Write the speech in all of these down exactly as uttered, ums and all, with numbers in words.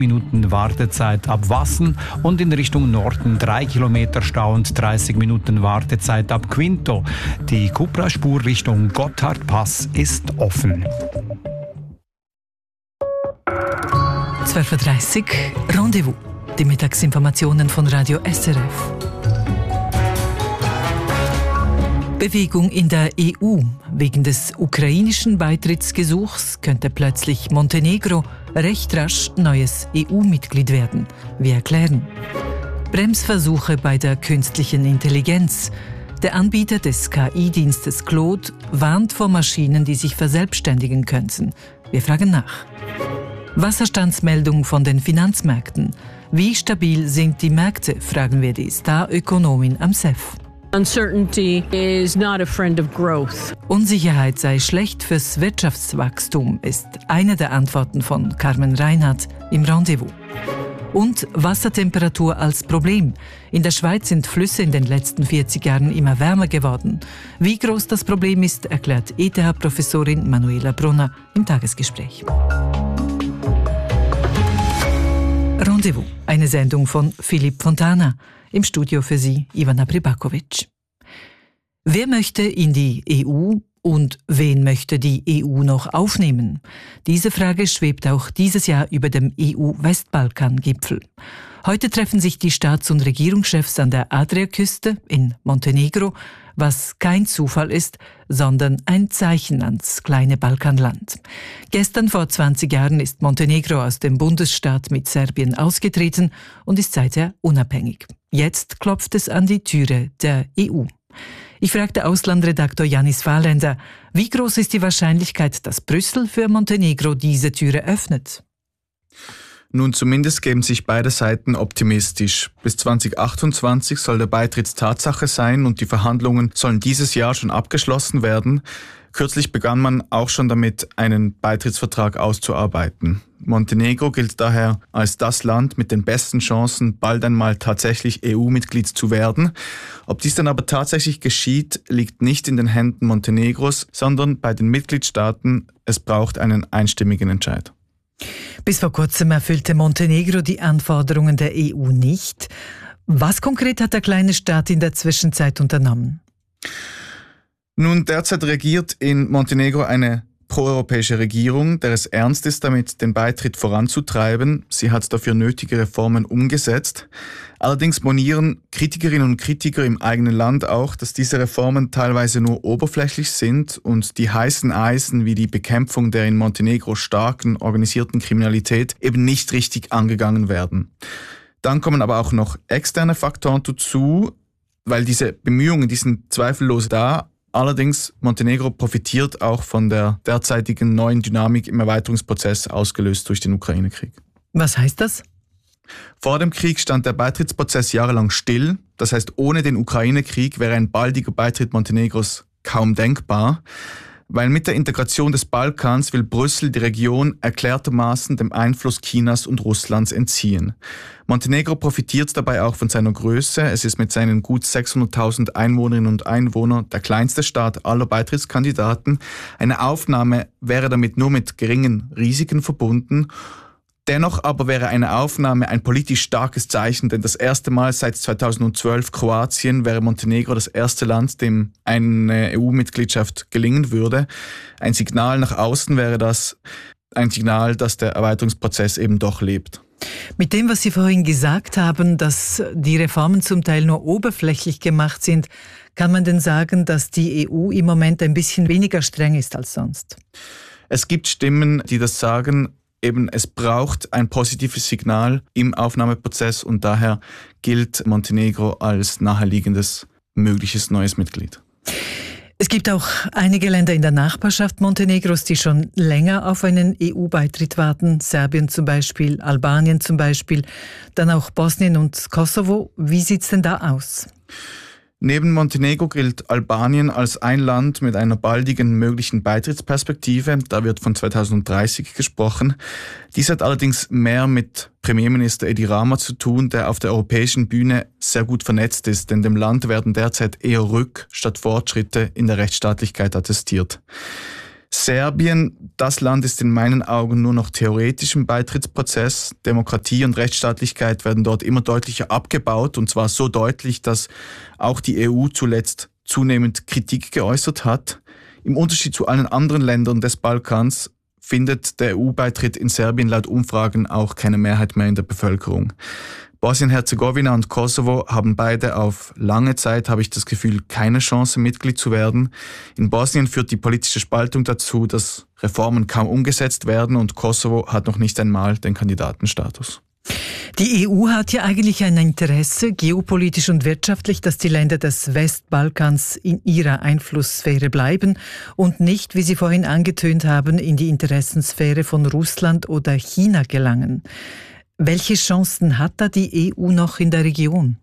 Minuten Wartezeit ab Wassen und in Richtung Norden drei Kilometer Stau und dreißig Minuten Wartezeit ab Quinto. Die Cupra-Spur Richtung Gotthardpass ist offen. zwölf Uhr dreißig Rendezvous. Die Mittagsinformationen von Radio S R F. Bewegung in der E U. Wegen des ukrainischen Beitrittsgesuchs könnte plötzlich Montenegro recht rasch neues E U-Mitglied werden. Wir erklären. Bremsversuche bei der künstlichen Intelligenz. Der Anbieter des K I-Dienstes Claude warnt vor Maschinen, die sich verselbstständigen könnten. Wir fragen nach. Wasserstandsmeldung von den Finanzmärkten. Wie stabil sind die Märkte, fragen wir die Star-Ökonomin am S E F. Uncertainty is not a friend of growth. Unsicherheit sei schlecht fürs Wirtschaftswachstum, ist eine der Antworten von Carmen Reinhardt im Rendezvous. Und Wassertemperatur als Problem. In der Schweiz sind Flüsse in den letzten vierzig Jahren immer wärmer geworden. Wie groß das Problem ist, erklärt E T H-Professorin Manuela Brunner im Tagesgespräch. Rendezvous, eine Sendung von Philipp Fontana. Im Studio für Sie Ivana Pribakovic. Wer möchte in die E U und wen möchte die E U noch aufnehmen? Diese Frage schwebt auch dieses Jahr über dem E U-Westbalkan-Gipfel. Heute treffen sich die Staats- und Regierungschefs an der Adriaküste in Montenegro, was kein Zufall ist, sondern ein Zeichen ans kleine Balkanland. Gestern vor zwanzig Jahren ist Montenegro aus dem Bundesstaat mit Serbien ausgetreten und ist seither unabhängig. Jetzt klopft es an die Türe der E U. Ich fragte Auslandredaktor Janis Fahrländer, wie groß ist die Wahrscheinlichkeit, dass Brüssel für Montenegro diese Türe öffnet? Nun, zumindest geben sich beide Seiten optimistisch. Bis zwanzig achtundzwanzig soll der Beitritt Tatsache sein und die Verhandlungen sollen dieses Jahr schon abgeschlossen werden. Kürzlich begann man auch schon damit, einen Beitrittsvertrag auszuarbeiten. Montenegro gilt daher als das Land mit den besten Chancen, bald einmal tatsächlich E U-Mitglied zu werden. Ob dies dann aber tatsächlich geschieht, liegt nicht in den Händen Montenegros, sondern bei den Mitgliedstaaten. Es braucht einen einstimmigen Entscheid. Bis vor kurzem erfüllte Montenegro die Anforderungen der E U nicht. Was konkret hat der kleine Staat in der Zwischenzeit unternommen? Nun, derzeit regiert in Montenegro eine proeuropäische Regierung, der es ernst ist, damit den Beitritt voranzutreiben. Sie hat dafür nötige Reformen umgesetzt. Allerdings monieren Kritikerinnen und Kritiker im eigenen Land auch, dass diese Reformen teilweise nur oberflächlich sind und die heißen Eisen wie die Bekämpfung der in Montenegro starken organisierten Kriminalität eben nicht richtig angegangen werden. Dann kommen aber auch noch externe Faktoren dazu, weil diese Bemühungen, die sind zweifellos da. Allerdings, Montenegro profitiert auch von der derzeitigen neuen Dynamik im Erweiterungsprozess, ausgelöst durch den Ukraine-Krieg. Was heißt das? Vor dem Krieg stand der Beitrittsprozess jahrelang still. Das heißt, ohne den Ukraine-Krieg wäre ein baldiger Beitritt Montenegros kaum denkbar. Weil mit der Integration des Balkans will Brüssel die Region erklärtermaßen dem Einfluss Chinas und Russlands entziehen. Montenegro profitiert dabei auch von seiner Größe. Es ist mit seinen gut sechshunderttausend Einwohnerinnen und Einwohnern der kleinste Staat aller Beitrittskandidaten. Eine Aufnahme wäre damit nur mit geringen Risiken verbunden. Dennoch aber wäre eine Aufnahme ein politisch starkes Zeichen, denn das erste Mal seit zweitausendzwölf Kroatien wäre Montenegro das erste Land, dem eine E U-Mitgliedschaft gelingen würde. Ein Signal nach außen wäre das, ein Signal, dass der Erweiterungsprozess eben doch lebt. Mit dem, was Sie vorhin gesagt haben, dass die Reformen zum Teil nur oberflächlich gemacht sind, kann man denn sagen, dass die E U im Moment ein bisschen weniger streng ist als sonst? Es gibt Stimmen, die das sagen. Eben, es braucht ein positives Signal im Aufnahmeprozess und daher gilt Montenegro als naheliegendes mögliches neues Mitglied. Es gibt auch einige Länder in der Nachbarschaft Montenegros, die schon länger auf einen E U-Beitritt warten. Serbien zum Beispiel, Albanien zum Beispiel, dann auch Bosnien und Kosovo. Wie sieht's denn da aus? Neben Montenegro gilt Albanien als ein Land mit einer baldigen möglichen Beitrittsperspektive. Da wird von zweitausenddreißig gesprochen. Dies hat allerdings mehr mit Premierminister Edi Rama zu tun, der auf der europäischen Bühne sehr gut vernetzt ist, denn dem Land werden derzeit eher Rück- statt Fortschritte in der Rechtsstaatlichkeit attestiert. Serbien, das Land ist in meinen Augen nur noch theoretisch im Beitrittsprozess. Demokratie und Rechtsstaatlichkeit werden dort immer deutlicher abgebaut, und zwar so deutlich, dass auch die E U zuletzt zunehmend Kritik geäußert hat. Im Unterschied zu allen anderen Ländern des Balkans findet der E U-Beitritt in Serbien laut Umfragen auch keine Mehrheit mehr in der Bevölkerung. Bosnien-Herzegowina und Kosovo haben beide auf lange Zeit, habe ich das Gefühl, keine Chance, Mitglied zu werden. In Bosnien führt die politische Spaltung dazu, dass Reformen kaum umgesetzt werden, und Kosovo hat noch nicht einmal den Kandidatenstatus. Die E U hat ja eigentlich ein Interesse, geopolitisch und wirtschaftlich, dass die Länder des Westbalkans in ihrer Einflusssphäre bleiben und nicht, wie Sie vorhin angetönt haben, in die Interessensphäre von Russland oder China gelangen. Welche Chancen hat da die E U noch in der Region?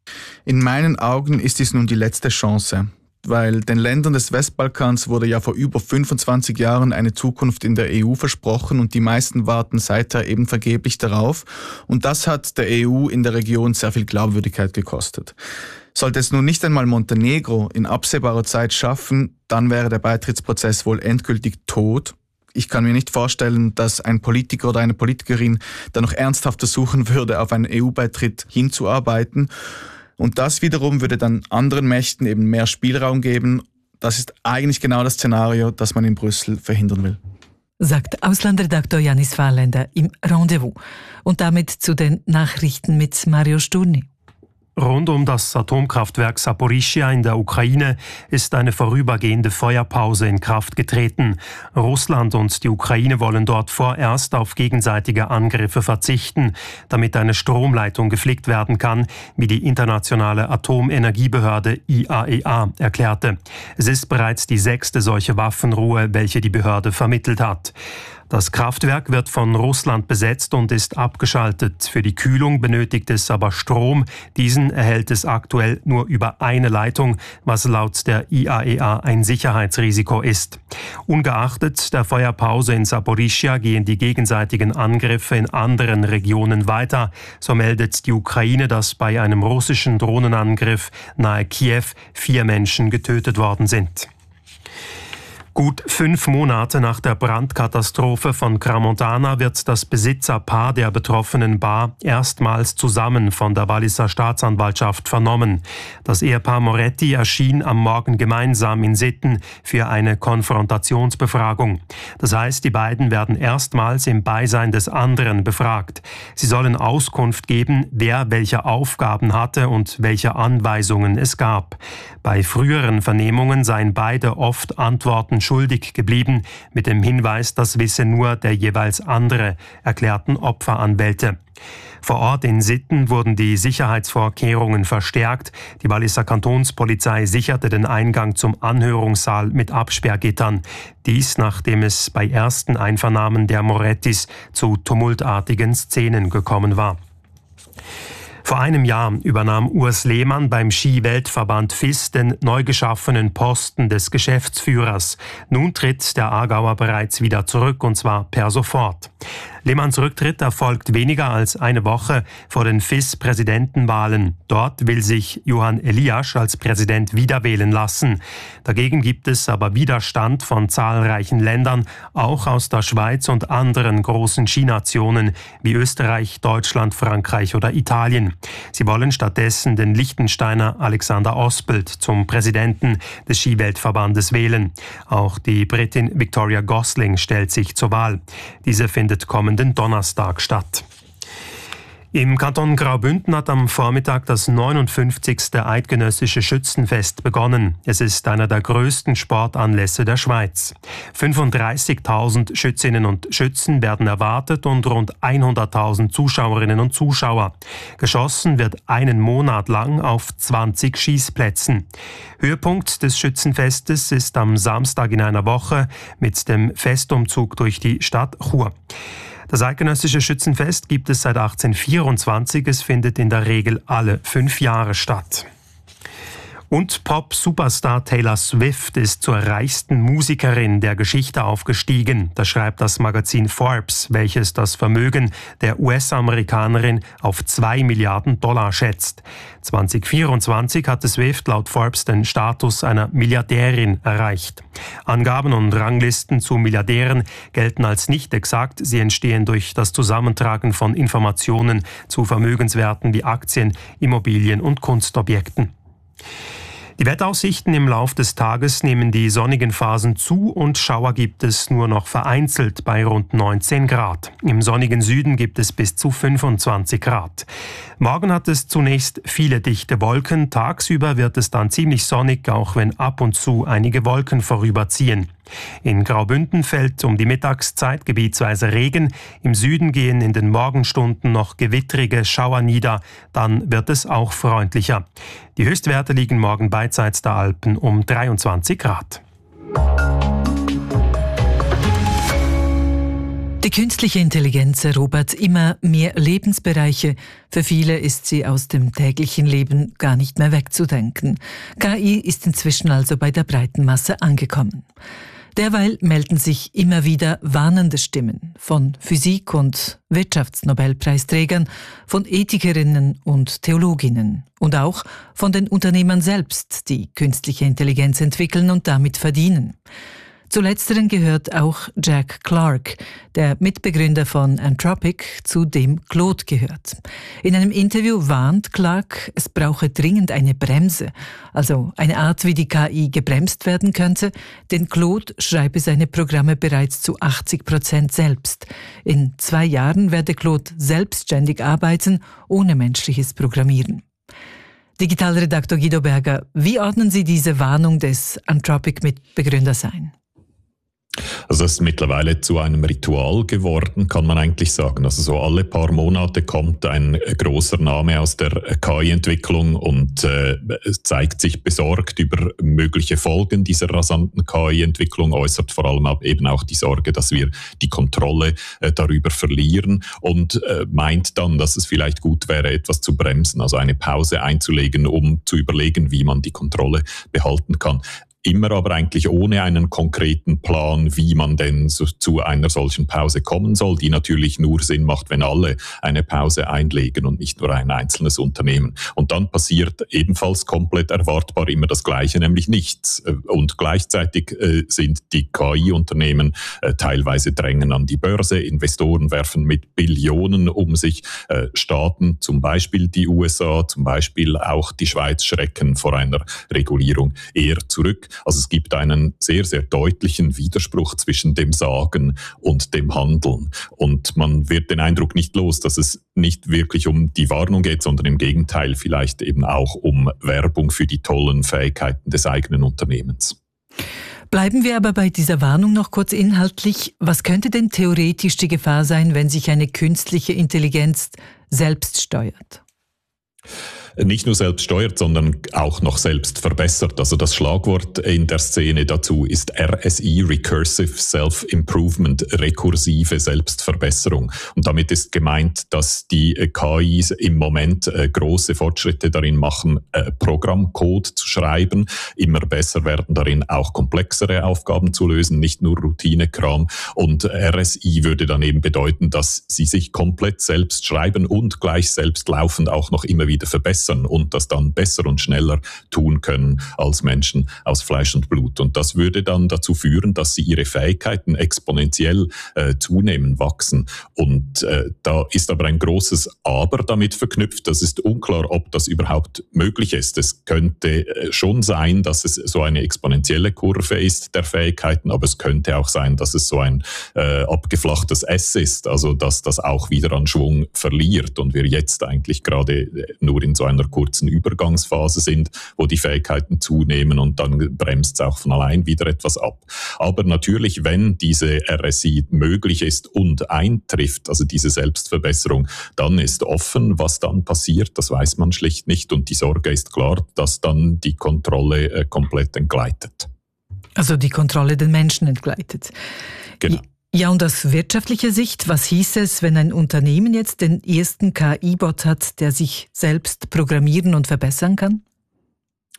In meinen Augen ist dies nun die letzte Chance, weil den Ländern des Westbalkans wurde ja vor über fünfundzwanzig Jahren eine Zukunft in der E U versprochen, und die meisten warten seither eben vergeblich darauf. Und das hat der E U in der Region sehr viel Glaubwürdigkeit gekostet. Sollte es nun nicht einmal Montenegro in absehbarer Zeit schaffen, dann wäre der Beitrittsprozess wohl endgültig tot. Ich kann mir nicht vorstellen, dass ein Politiker oder eine Politikerin da noch ernsthaft versuchen würde, auf einen E U-Beitritt hinzuarbeiten. Und das wiederum würde dann anderen Mächten eben mehr Spielraum geben. Das ist eigentlich genau das Szenario, das man in Brüssel verhindern will. Sagt Auslandredaktor Janis Fahrländer im Rendezvous. Und damit zu den Nachrichten mit Mario Sturni. Rund um das Atomkraftwerk Saporischschja in der Ukraine ist eine vorübergehende Feuerpause in Kraft getreten. Russland und die Ukraine wollen dort vorerst auf gegenseitige Angriffe verzichten, damit eine Stromleitung geflickt werden kann, wie die internationale Atomenergiebehörde I A E A erklärte. Es ist bereits die sechste solche Waffenruhe, welche die Behörde vermittelt hat. Das Kraftwerk wird von Russland besetzt und ist abgeschaltet. Für die Kühlung benötigt es aber Strom. Diesen erhält es aktuell nur über eine Leitung, was laut der I A E A ein Sicherheitsrisiko ist. Ungeachtet der Feuerpause in Saporischschja gehen die gegenseitigen Angriffe in anderen Regionen weiter. So meldet die Ukraine, dass bei einem russischen Drohnenangriff nahe Kiew vier Menschen getötet worden sind. Gut fünf Monate nach der Brandkatastrophe von Crans-Montana wird das Besitzerpaar der betroffenen Bar erstmals zusammen von der Walliser Staatsanwaltschaft vernommen. Das Ehepaar Moretti erschien am Morgen gemeinsam in Sitten für eine Konfrontationsbefragung. Das heißt, die beiden werden erstmals im Beisein des anderen befragt. Sie sollen Auskunft geben, wer welche Aufgaben hatte und welche Anweisungen es gab. Bei früheren Vernehmungen seien beide oft Antworten schuldig geblieben, mit dem Hinweis, das wisse nur der jeweils andere, erklärten Opferanwälte. Vor Ort in Sitten wurden die Sicherheitsvorkehrungen verstärkt. Die Walliser Kantonspolizei sicherte den Eingang zum Anhörungssaal mit Absperrgittern. Dies, nachdem es bei ersten Einvernahmen der Morettis zu tumultartigen Szenen gekommen war. Vor einem Jahr übernahm Urs Lehmann beim Ski-Weltverband F I S den neu geschaffenen Posten des Geschäftsführers. Nun tritt der Aargauer bereits wieder zurück, und zwar per sofort. Lehmanns Rücktritt erfolgt weniger als eine Woche vor den F I S-Präsidentenwahlen. Dort will sich Johann Eliasch als Präsident wiederwählen lassen. Dagegen gibt es aber Widerstand von zahlreichen Ländern, auch aus der Schweiz und anderen großen Skinationen wie Österreich, Deutschland, Frankreich oder Italien. Sie wollen stattdessen den Liechtensteiner Alexander Ospelt zum Präsidenten des Skiweltverbandes wählen. Auch die Britin Victoria Gosling stellt sich zur Wahl. Diese findet kommenden Donnerstag statt. Im Kanton Graubünden hat am Vormittag das neunundfünfzigste Eidgenössische Schützenfest begonnen. Es ist einer der größten Sportanlässe der Schweiz. fünfunddreißigtausend Schützinnen und Schützen werden erwartet und rund hunderttausend Zuschauerinnen und Zuschauer. Geschossen wird einen Monat lang auf zwanzig Schießplätzen. Höhepunkt des Schützenfestes ist am Samstag in einer Woche mit dem Festumzug durch die Stadt Chur. Das Eidgenössische Schützenfest gibt es seit achtzehnhundertvierundzwanzig. Es findet in der Regel alle fünf Jahre statt. Und Pop-Superstar Taylor Swift ist zur reichsten Musikerin der Geschichte aufgestiegen. Das schreibt das Magazin Forbes, welches das Vermögen der U S-Amerikanerin auf zwei Milliarden Dollar schätzt. zwanzig vierundzwanzig hatte Swift laut Forbes den Status einer Milliardärin erreicht. Angaben und Ranglisten zu Milliardären gelten als nicht exakt. Sie entstehen durch das Zusammentragen von Informationen zu Vermögenswerten wie Aktien, Immobilien und Kunstobjekten. Die Wetteraussichten im Lauf des Tages nehmen die sonnigen Phasen zu und Schauer gibt es nur noch vereinzelt bei rund neunzehn Grad. Im sonnigen Süden gibt es bis zu fünfundzwanzig Grad. Morgen hat es zunächst viele dichte Wolken. Tagsüber wird es dann ziemlich sonnig, auch wenn ab und zu einige Wolken vorüberziehen. In Graubünden fällt um die Mittagszeit gebietsweise Regen. Im Süden gehen in den Morgenstunden noch gewittrige Schauer nieder. Dann wird es auch freundlicher. Die Höchstwerte liegen morgen beidseits der Alpen um dreiundzwanzig Grad. Die künstliche Intelligenz erobert immer mehr Lebensbereiche. Für viele ist sie aus dem täglichen Leben gar nicht mehr wegzudenken. K I ist inzwischen also bei der breiten Masse angekommen. Derweil melden sich immer wieder warnende Stimmen von Physik- und Wirtschaftsnobelpreisträgern, von Ethikerinnen und Theologinnen und auch von den Unternehmern selbst, die künstliche Intelligenz entwickeln und damit verdienen. Zu letzteren gehört auch Jack Clark, der Mitbegründer von Anthropic, zu dem Claude gehört. In einem Interview warnt Clark, es brauche dringend eine Bremse, also eine Art, wie die K I gebremst werden könnte, denn Claude schreibe seine Programme bereits zu achtzig Prozent selbst. In zwei Jahren werde Claude selbstständig arbeiten, ohne menschliches Programmieren. Digitalredaktor Guido Berger, wie ordnen Sie diese Warnung des Anthropic-Mitbegründers ein? Also es ist mittlerweile zu einem Ritual geworden, kann man eigentlich sagen. Also so alle paar Monate kommt ein großer Name aus der K I-Entwicklung und äh, zeigt sich besorgt über mögliche Folgen dieser rasanten K I-Entwicklung, äußert vor allem eben auch die Sorge, dass wir die Kontrolle äh, darüber verlieren und äh, meint dann, dass es vielleicht gut wäre, etwas zu bremsen, also eine Pause einzulegen, um zu überlegen, wie man die Kontrolle behalten kann. Immer aber eigentlich ohne einen konkreten Plan, wie man denn so zu einer solchen Pause kommen soll, die natürlich nur Sinn macht, wenn alle eine Pause einlegen und nicht nur ein einzelnes Unternehmen. Und dann passiert ebenfalls komplett erwartbar immer das Gleiche, nämlich nichts. Und gleichzeitig äh, sind die K I-Unternehmen äh, teilweise drängen an die Börse, Investoren werfen mit Billionen um sich, äh, Staaten, zum Beispiel die U S A, zum Beispiel auch die Schweiz, schrecken vor einer Regulierung eher zurück. Also es gibt einen sehr, sehr deutlichen Widerspruch zwischen dem Sagen und dem Handeln. Und man wird den Eindruck nicht los, dass es nicht wirklich um die Warnung geht, sondern im Gegenteil vielleicht eben auch um Werbung für die tollen Fähigkeiten des eigenen Unternehmens. Bleiben wir aber bei dieser Warnung noch kurz inhaltlich. Was könnte denn theoretisch die Gefahr sein, wenn sich eine künstliche Intelligenz selbst steuert? Nicht nur selbst steuert, sondern auch noch selbst verbessert. Also das Schlagwort in der Szene dazu ist R S I, Recursive Self-Improvement, rekursive Selbstverbesserung. Und damit ist gemeint, dass die K Is im Moment äh, große Fortschritte darin machen, äh, Programmcode zu schreiben, immer besser werden darin, auch komplexere Aufgaben zu lösen, nicht nur Routinekram. Und R S I würde dann eben bedeuten, dass sie sich komplett selbst schreiben und gleich selbst laufend auch noch immer wieder verbessern und das dann besser und schneller tun können als Menschen aus Fleisch und Blut. Und das würde dann dazu führen, dass sie ihre Fähigkeiten exponentiell äh, zunehmen, wachsen. Und äh, da ist aber ein großes Aber damit verknüpft. Das ist unklar, ob das überhaupt möglich ist. Es könnte äh, schon sein, dass es so eine exponentielle Kurve ist der Fähigkeiten, aber es könnte auch sein, dass es so ein äh, abgeflachtes S ist, also dass das auch wieder an Schwung verliert und wir jetzt eigentlich gerade nur in so einer kurzen Übergangsphase sind, wo die Fähigkeiten zunehmen und dann bremst es auch von allein wieder etwas ab. Aber natürlich, wenn diese R S I möglich ist und eintrifft, also diese Selbstverbesserung, dann ist offen, was dann passiert, das weiß man schlicht nicht und die Sorge ist klar, dass dann die Kontrolle äh, komplett entgleitet. Also die Kontrolle den Menschen entgleitet. Genau. Ja, und aus wirtschaftlicher Sicht, was hieß es, wenn ein Unternehmen jetzt den ersten K I-Bot hat, der sich selbst programmieren und verbessern kann?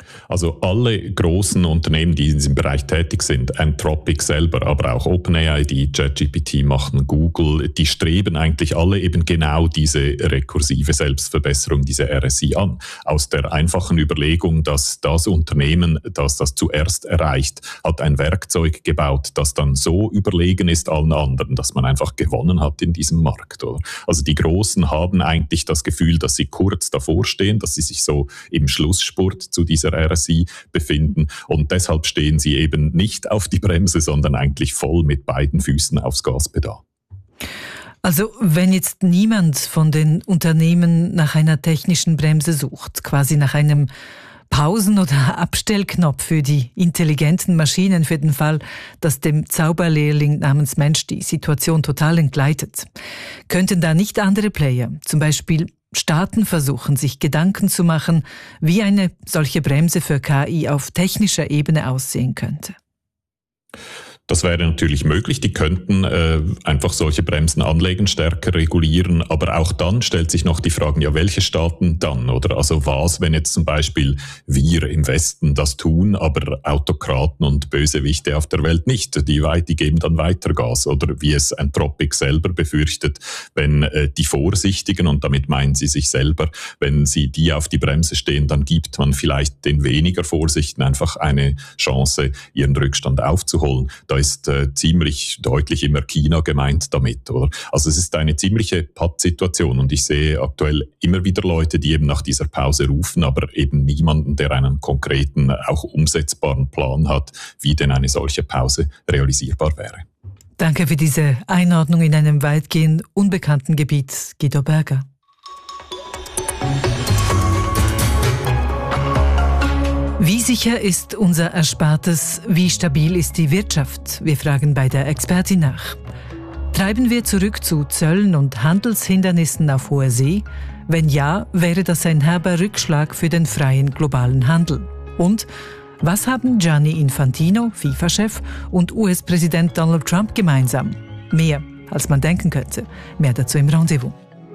Also alle großen Unternehmen, die in diesem Bereich tätig sind, Anthropic selber, aber auch OpenAI, die ChatGPT machen, Google, die streben eigentlich alle eben genau diese rekursive Selbstverbesserung, diese R S I an. Aus der einfachen Überlegung, dass das Unternehmen, das das zuerst erreicht, hat ein Werkzeug gebaut, das dann so überlegen ist allen anderen, dass man einfach gewonnen hat in diesem Markt. Oder? Also die Großen haben eigentlich das Gefühl, dass sie kurz davor stehen, dass sie sich so im Schlussspurt zu dieser R S I befinden und deshalb stehen sie eben nicht auf die Bremse, sondern eigentlich voll mit beiden Füßen aufs Gaspedal. Also wenn jetzt niemand von den Unternehmen nach einer technischen Bremse sucht, quasi nach einem Pausen- oder Abstellknopf für die intelligenten Maschinen für den Fall, dass dem Zauberlehrling namens Mensch die Situation total entgleitet, könnten da nicht andere Player, zum Beispiel Staaten, versuchen, sich Gedanken zu machen, wie eine solche Bremse für K I auf technischer Ebene aussehen könnte? Das wäre natürlich möglich. Die könnten äh, einfach solche Bremsen anlegen, stärker regulieren. Aber auch dann stellt sich noch die Frage, ja, welche Staaten dann? Oder also was, wenn jetzt zum Beispiel wir im Westen das tun, aber Autokraten und Bösewichte auf der Welt nicht? Die, die geben dann weiter Gas. Oder wie es Anthropic selber befürchtet, wenn äh, die Vorsichtigen, und damit meinen sie sich selber, wenn sie die auf die Bremse stehen, dann gibt man vielleicht den weniger Vorsichtigen einfach eine Chance, ihren Rückstand aufzuholen. Da ist äh, ziemlich deutlich immer China gemeint damit, oder? Also es ist eine ziemliche Pattsituation und ich sehe aktuell immer wieder Leute, die eben nach dieser Pause rufen, aber eben niemanden, der einen konkreten, auch umsetzbaren Plan hat, wie denn eine solche Pause realisierbar wäre. Danke für diese Einordnung in einem weitgehend unbekannten Gebiet, Guido Berger. Wie sicher ist unser Erspartes? Wie stabil ist die Wirtschaft? Wir fragen bei der Expertin nach. Treiben wir zurück zu Zöllen und Handelshindernissen auf hoher See? Wenn ja, wäre das ein herber Rückschlag für den freien globalen Handel. Und was haben Gianni Infantino, FIFA-Chef, und U S-Präsident Donald Trump gemeinsam? Mehr, als man denken könnte. Mehr dazu im Rendezvous.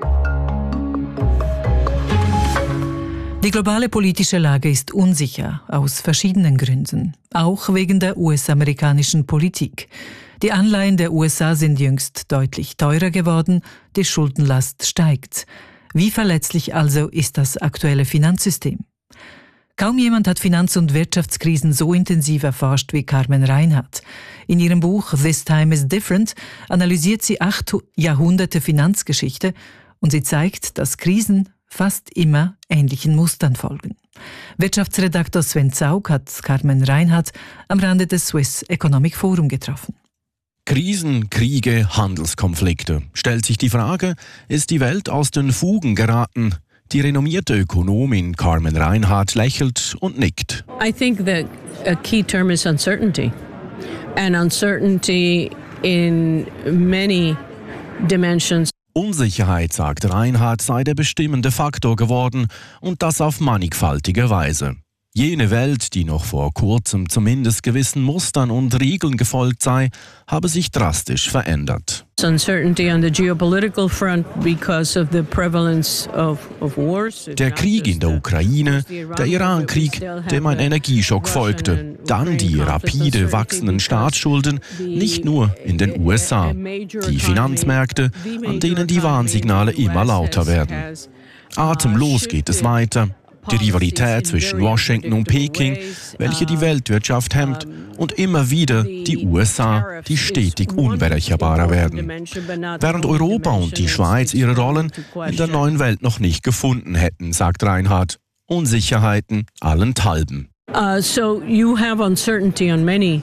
Die globale politische Lage ist unsicher, aus verschiedenen Gründen, auch wegen der U S-amerikanischen Politik. Die Anleihen der U S A sind jüngst deutlich teurer geworden, die Schuldenlast steigt. Wie verletzlich also ist das aktuelle Finanzsystem? Kaum jemand hat Finanz- und Wirtschaftskrisen so intensiv erforscht wie Carmen Reinhardt. In ihrem Buch This Time is Different analysiert sie acht Jahrhunderte Finanzgeschichte und sie zeigt, dass Krisen fast immer ähnlichen Mustern folgen. Wirtschaftsredaktor Sven Zaug hat Carmen Reinhardt am Rande des Swiss Economic Forum getroffen. Krisen, Kriege, Handelskonflikte. Stellt sich die Frage, ist die Welt aus den Fugen geraten? Die renommierte Ökonomin Carmen Reinhardt lächelt und nickt. I think the a key term is uncertainty. And uncertainty in many dimensions. Unsicherheit, sagt Reinhardt, sei der bestimmende Faktor geworden und das auf mannigfaltige Weise. Jene Welt, die noch vor kurzem zumindest gewissen Mustern und Regeln gefolgt sei, habe sich drastisch verändert. Uncertainty on the geopolitical front because of the prevalence of, of wars. Der Krieg in der Ukraine, der Irankrieg, dem ein Energieschock folgte, dann die rapide wachsenden Staatsschulden, nicht nur in den U S A, die Finanzmärkte, an denen die Warnsignale immer lauter werden. Atemlos geht es weiter. Die Rivalität zwischen Washington und Peking, welche die Weltwirtschaft hemmt, und immer wieder die U S A, die stetig unberechenbarer werden. Während Europa und die Schweiz ihre Rollen in der neuen Welt noch nicht gefunden hätten, sagt Reinhardt. Unsicherheiten allenthalben. Uh, so you have uncertainty on many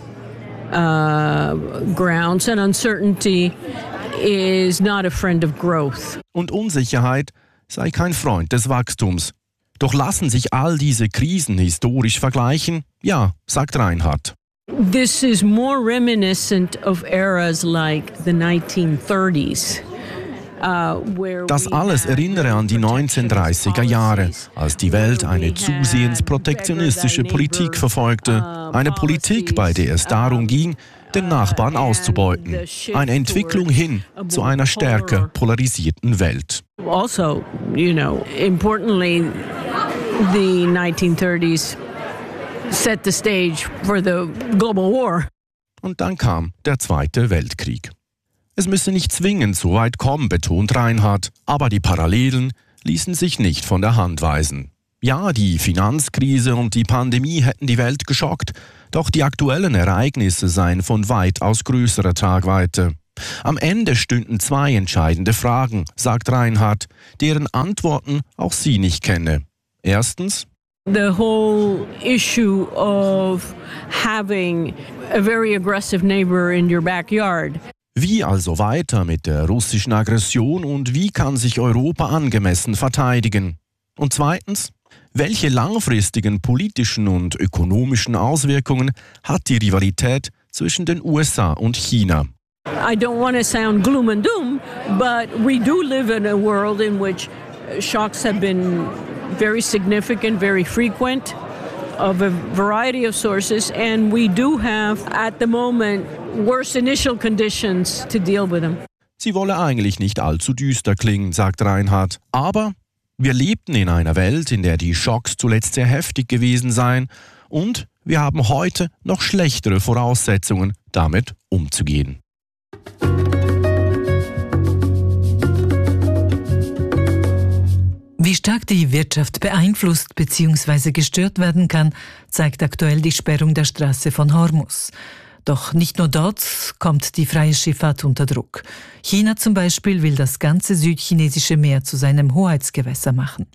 uh, grounds, and uncertainty is not a friend of growth. Und Unsicherheit sei kein Freund des Wachstums. Doch lassen sich all diese Krisen historisch vergleichen? Ja, sagt Reinhardt. This is more reminiscent of eras like the nineteen thirties. Das alles erinnere an die neunzehnhundertdreißiger Jahre, als die Welt eine zusehends protektionistische Politik verfolgte. Eine Politik, bei der es darum ging, den Nachbarn auszubeuten. Eine Entwicklung hin zu einer stärker polarisierten Welt. Also, you know, importantly, the nineteen thirties set the stage for the global war. Und dann kam der Zweite Weltkrieg. Es müsse nicht zwingend so weit kommen, betont Reinhardt, aber die Parallelen ließen sich nicht von der Hand weisen. Ja, die Finanzkrise und die Pandemie hätten die Welt geschockt, doch die aktuellen Ereignisse seien von weitaus größerer Tragweite. Am Ende stünden zwei entscheidende Fragen, sagt Reinhardt, deren Antworten auch sie nicht kenne. Erstens: The whole issue of having a very aggressive neighbor in your backyard. Wie also weiter mit der russischen Aggression und wie kann sich Europa angemessen verteidigen? Und zweitens: Welche langfristigen politischen und ökonomischen Auswirkungen hat die Rivalität zwischen den U S A und China? I don't want to sound gloom and doom, but we do live in a world in which shocks have been very significant, very frequent, of a variety of sources, and we do have, at the moment, worse initial conditions to deal with them. Sie wolle eigentlich nicht allzu düster klingen, sagt Reinhardt. Aber wir lebten in einer Welt, in der die Schocks zuletzt sehr heftig gewesen seien und wir haben heute noch schlechtere Voraussetzungen, damit umzugehen. Wie stark die Wirtschaft beeinflusst bzw. gestört werden kann, zeigt aktuell die Sperrung der Straße von Hormuz. Doch nicht nur dort kommt die freie Schifffahrt unter Druck. China zum Beispiel will das ganze südchinesische Meer zu seinem Hoheitsgewässer machen.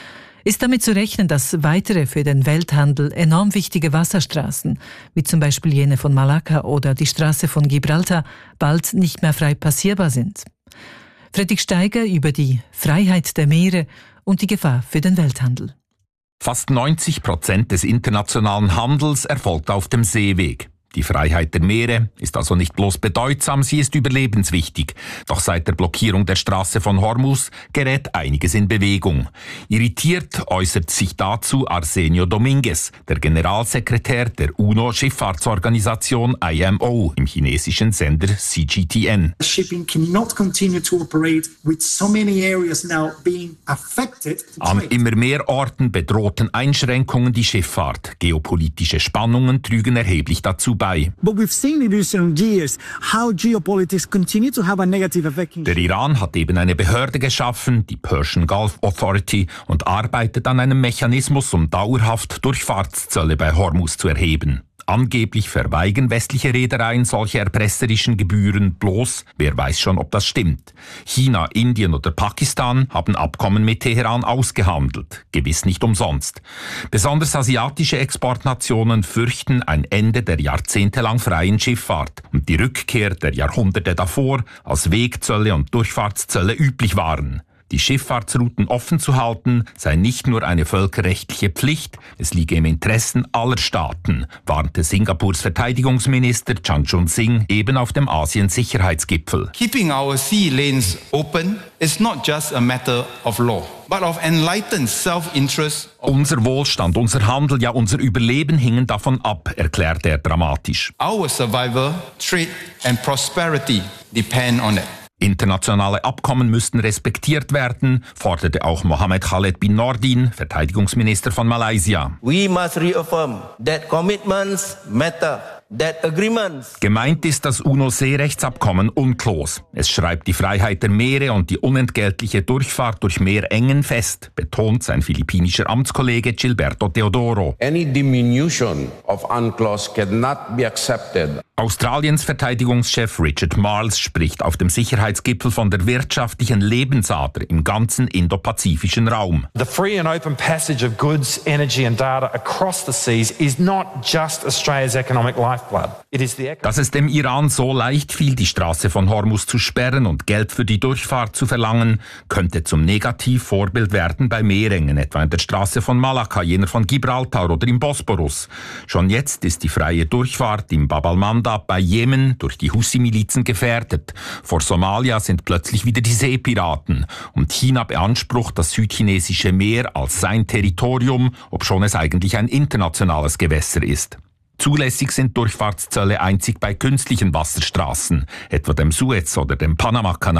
Ist damit zu rechnen, dass weitere für den Welthandel enorm wichtige Wasserstraßen, wie zum Beispiel jene von Malakka oder die Straße von Gibraltar, bald nicht mehr frei passierbar sind? Fredrik Steiger über die Freiheit der Meere und die Gefahr für den Welthandel. Fast neunzig Prozent des internationalen Handels erfolgt auf dem Seeweg. Die Freiheit der Meere ist also nicht bloß bedeutsam, sie ist überlebenswichtig. Doch seit der Blockierung der Straße von Hormuz gerät einiges in Bewegung. Irritiert äußert sich dazu Arsenio Dominguez, der Generalsekretär der UNO-Schifffahrtsorganisation I M O im chinesischen Sender C G T N. Shipping cannot continue to operate with so many areas now being affected. An immer mehr Orten bedrohten Einschränkungen die Schifffahrt. Geopolitische Spannungen trügen erheblich dazu bei. But we've seen in recent years how geopolitics continue to have a negative effect. Der Iran hat eben eine Behörde geschaffen, die Persian Gulf Authority, und arbeitet an einem Mechanismus, um dauerhaft Durchfahrtszölle bei Hormuz zu erheben. Angeblich verweigern westliche Reedereien solche erpresserischen Gebühren, bloß wer weiß schon, ob das stimmt. China, Indien oder Pakistan haben Abkommen mit Teheran ausgehandelt, gewiss nicht umsonst. Besonders asiatische Exportnationen fürchten ein Ende der jahrzehntelang freien Schifffahrt und die Rückkehr der Jahrhunderte davor, als Wegzölle und Durchfahrtszölle üblich waren. Die Schifffahrtsrouten offen zu halten, sei nicht nur eine völkerrechtliche Pflicht, es liege im Interesse aller Staaten, warnte Singapurs Verteidigungsminister Chan Chun-Sing eben auf dem Asien-Sicherheitsgipfel. Keeping our sea lanes open is not just a matter of law, but of enlightened self-interest. Unser Wohlstand, unser Handel, ja unser Überleben hingen davon ab, erklärte er dramatisch. Our survival, trade and prosperity depend on it. Internationale Abkommen müssten respektiert werden, forderte auch Mohammed Khaled bin Nordin, Verteidigungsminister von Malaysia. We must reaffirm that commitments matter. That agreements. Gemeint ist das UNO-Seerechtsabkommen UNCLOS. Es schreibt die Freiheit der Meere und die unentgeltliche Durchfahrt durch Meerengen fest, betont sein philippinischer Amtskollege Gilberto Teodoro. Any diminution of UNCLOS cannot be accepted. Australiens Verteidigungschef Richard Marles spricht auf dem Sicherheitsgipfel von der wirtschaftlichen Lebensader im ganzen indopazifischen Raum. The free and open passage of goods, energy and data across the seas is not just Australia's economic lifeblood. It is the Dass es dem Iran so leicht fiel, die Straße von Hormuz zu sperren und Geld für die Durchfahrt zu verlangen, könnte zum Negativvorbild werden bei Meerengen, etwa in der Straße von Malakka, jener von Gibraltar oder im Bosporus. Schon jetzt ist die freie Durchfahrt im Bab al-Mandab bei Jemen durch die Houthi-Milizen gefährdet. Vor Somalia sind plötzlich wieder die Seepiraten. Und China beansprucht das südchinesische Meer als sein Territorium, obschon es eigentlich ein internationales Gewässer ist. Zulässig sind Durchfahrtszölle einzig bei künstlichen Wasserstraßen, etwa dem Suez- oder dem Panama-Kanal.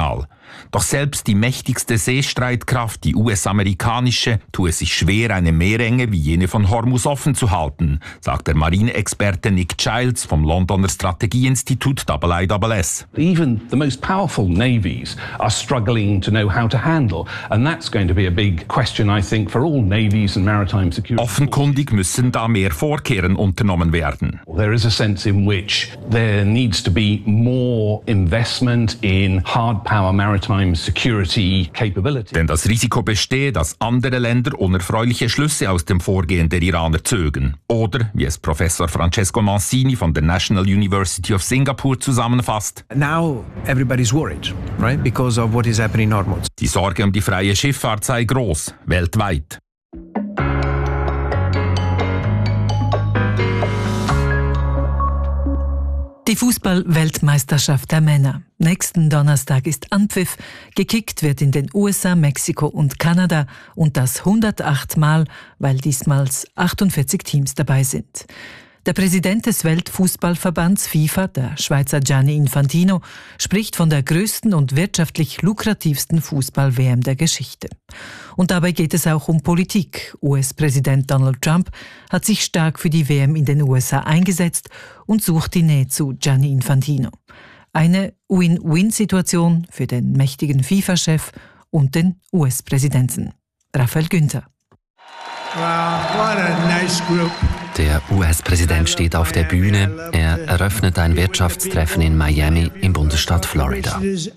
Doch selbst die mächtigste Seestreitkraft, die U S-amerikanische, tue es sich schwer, eine Meerenge wie jene von Hormuz offen zu halten, sagt der Marineexperte Nick Childs vom Londoner Strategieinstitut I I S S. Even the most powerful navies are struggling to know how to handle, and that's going to be a big question, I think, for all navies and maritime security. Offenkundig müssen da mehr Vorkehren unternommen werden. There is a sense in which there needs to be more investment in hard power maritime security capability. Denn das Risiko bestehe, dass andere Länder unerfreuliche Schlüsse aus dem Vorgehen der Iraner zögen. Oder, wie es Professor Francesco Mancini von der National University of Singapore zusammenfasst. Now everybody's worried, right? Because of what is happening in Hormuz. Die Sorge um die freie Schifffahrt sei groß, weltweit. Die Fußball-Weltmeisterschaft der Männer. Nächsten Donnerstag ist Anpfiff. Gekickt wird in den U S A, Mexiko und Kanada. Und das hundertacht Mal, weil diesmal achtundvierzig Teams dabei sind. Der Präsident des Weltfußballverbands FIFA, der Schweizer Gianni Infantino, spricht von der größten und wirtschaftlich lukrativsten Fußball-W M der Geschichte. Und dabei geht es auch um Politik. U S-Präsident Donald Trump hat sich stark für die W M in den U S A eingesetzt und sucht die Nähe zu Gianni Infantino. Eine Win-Win-Situation für den mächtigen FIFA-Chef und den U S-Präsidenten. Raphael Günther. Wow, what a nice group. Der U S-Präsident steht auf der Bühne. Er eröffnet ein Wirtschaftstreffen in Miami im Bundesstaat Florida.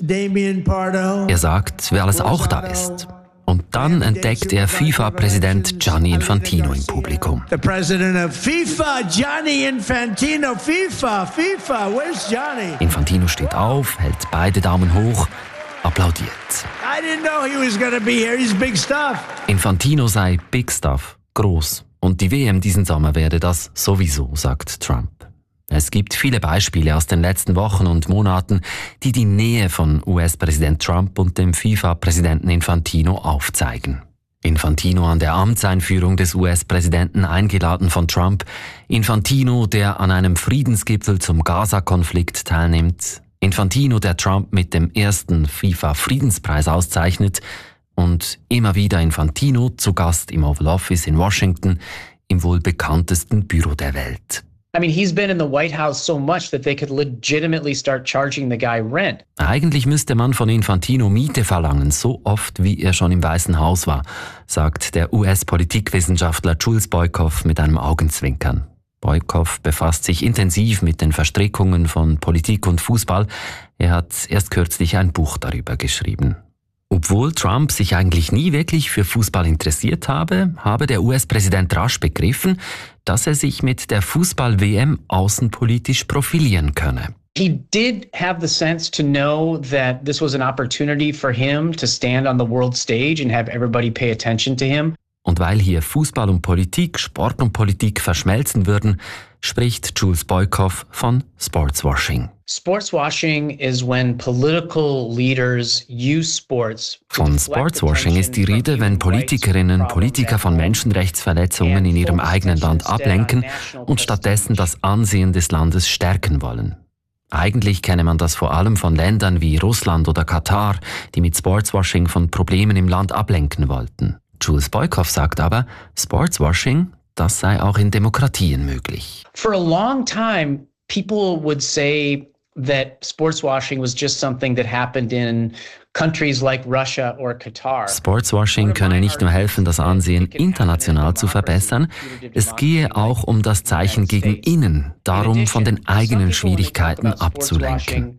Er sagt, wer alles auch da ist. Und dann entdeckt er FIFA-Präsident Gianni Infantino im Publikum. The president of FIFA, Gianni Infantino. FIFA, FIFA, where's Gianni? Infantino steht auf, hält beide Daumen hoch, applaudiert. I didn't know he was gonna be here. He's big stuff. Infantino sei Big Stuff, groß. Und die W M diesen Sommer werde das sowieso, sagt Trump. Es gibt viele Beispiele aus den letzten Wochen und Monaten, die die Nähe von U S-Präsident Trump und dem FIFA-Präsidenten Infantino aufzeigen. Infantino an der Amtseinführung des U S-Präsidenten eingeladen von Trump. Infantino, der an einem Friedensgipfel zum Gaza-Konflikt teilnimmt. Infantino, der Trump mit dem ersten FIFA-Friedenspreis auszeichnet. Und immer wieder Infantino zu Gast im Oval Office in Washington, im wohl bekanntesten Büro der Welt. I mean, he's been in the White House so much that they could legitimately start charging the guy rent. Eigentlich müsste man von Infantino Miete verlangen, so oft wie er schon im Weißen Haus war, sagt der U S-Politikwissenschaftler Jules Boykoff mit einem Augenzwinkern. Boykoff befasst sich intensiv mit den Verstrickungen von Politik und Fußball. Er hat erst kürzlich ein Buch darüber geschrieben. Obwohl Trump sich eigentlich nie wirklich für Fußball interessiert habe, habe der U S-Präsident rasch begriffen, dass er sich mit der Fußball-W M außenpolitisch profilieren könne. He did have the sense to know that this was an opportunity for him to stand on the world stage and have everybody pay attention to him. Und weil hier Fußball und Politik, Sport und Politik verschmelzen würden, spricht Jules Boykoff von Sportswashing. Sportswashing is when political leaders use sports. Von Sportswashing ist die Rede, wenn Politikerinnen und Politiker von Menschenrechtsverletzungen in ihrem eigenen Land ablenken und stattdessen das Ansehen des Landes stärken wollen. Eigentlich kenne man das vor allem von Ländern wie Russland oder Katar, die mit Sportswashing von Problemen im Land ablenken wollten. Jules Boykoff sagt aber, Sportswashing, das sei auch in Demokratien möglich. For a long time, people would say that sportswashing was just something that happened in countries like Russia or Qatar. Sportswashing könne nicht nur helfen, das Ansehen international zu verbessern, es gehe auch um das Zeichen gegen innen, darum von den eigenen Schwierigkeiten abzulenken.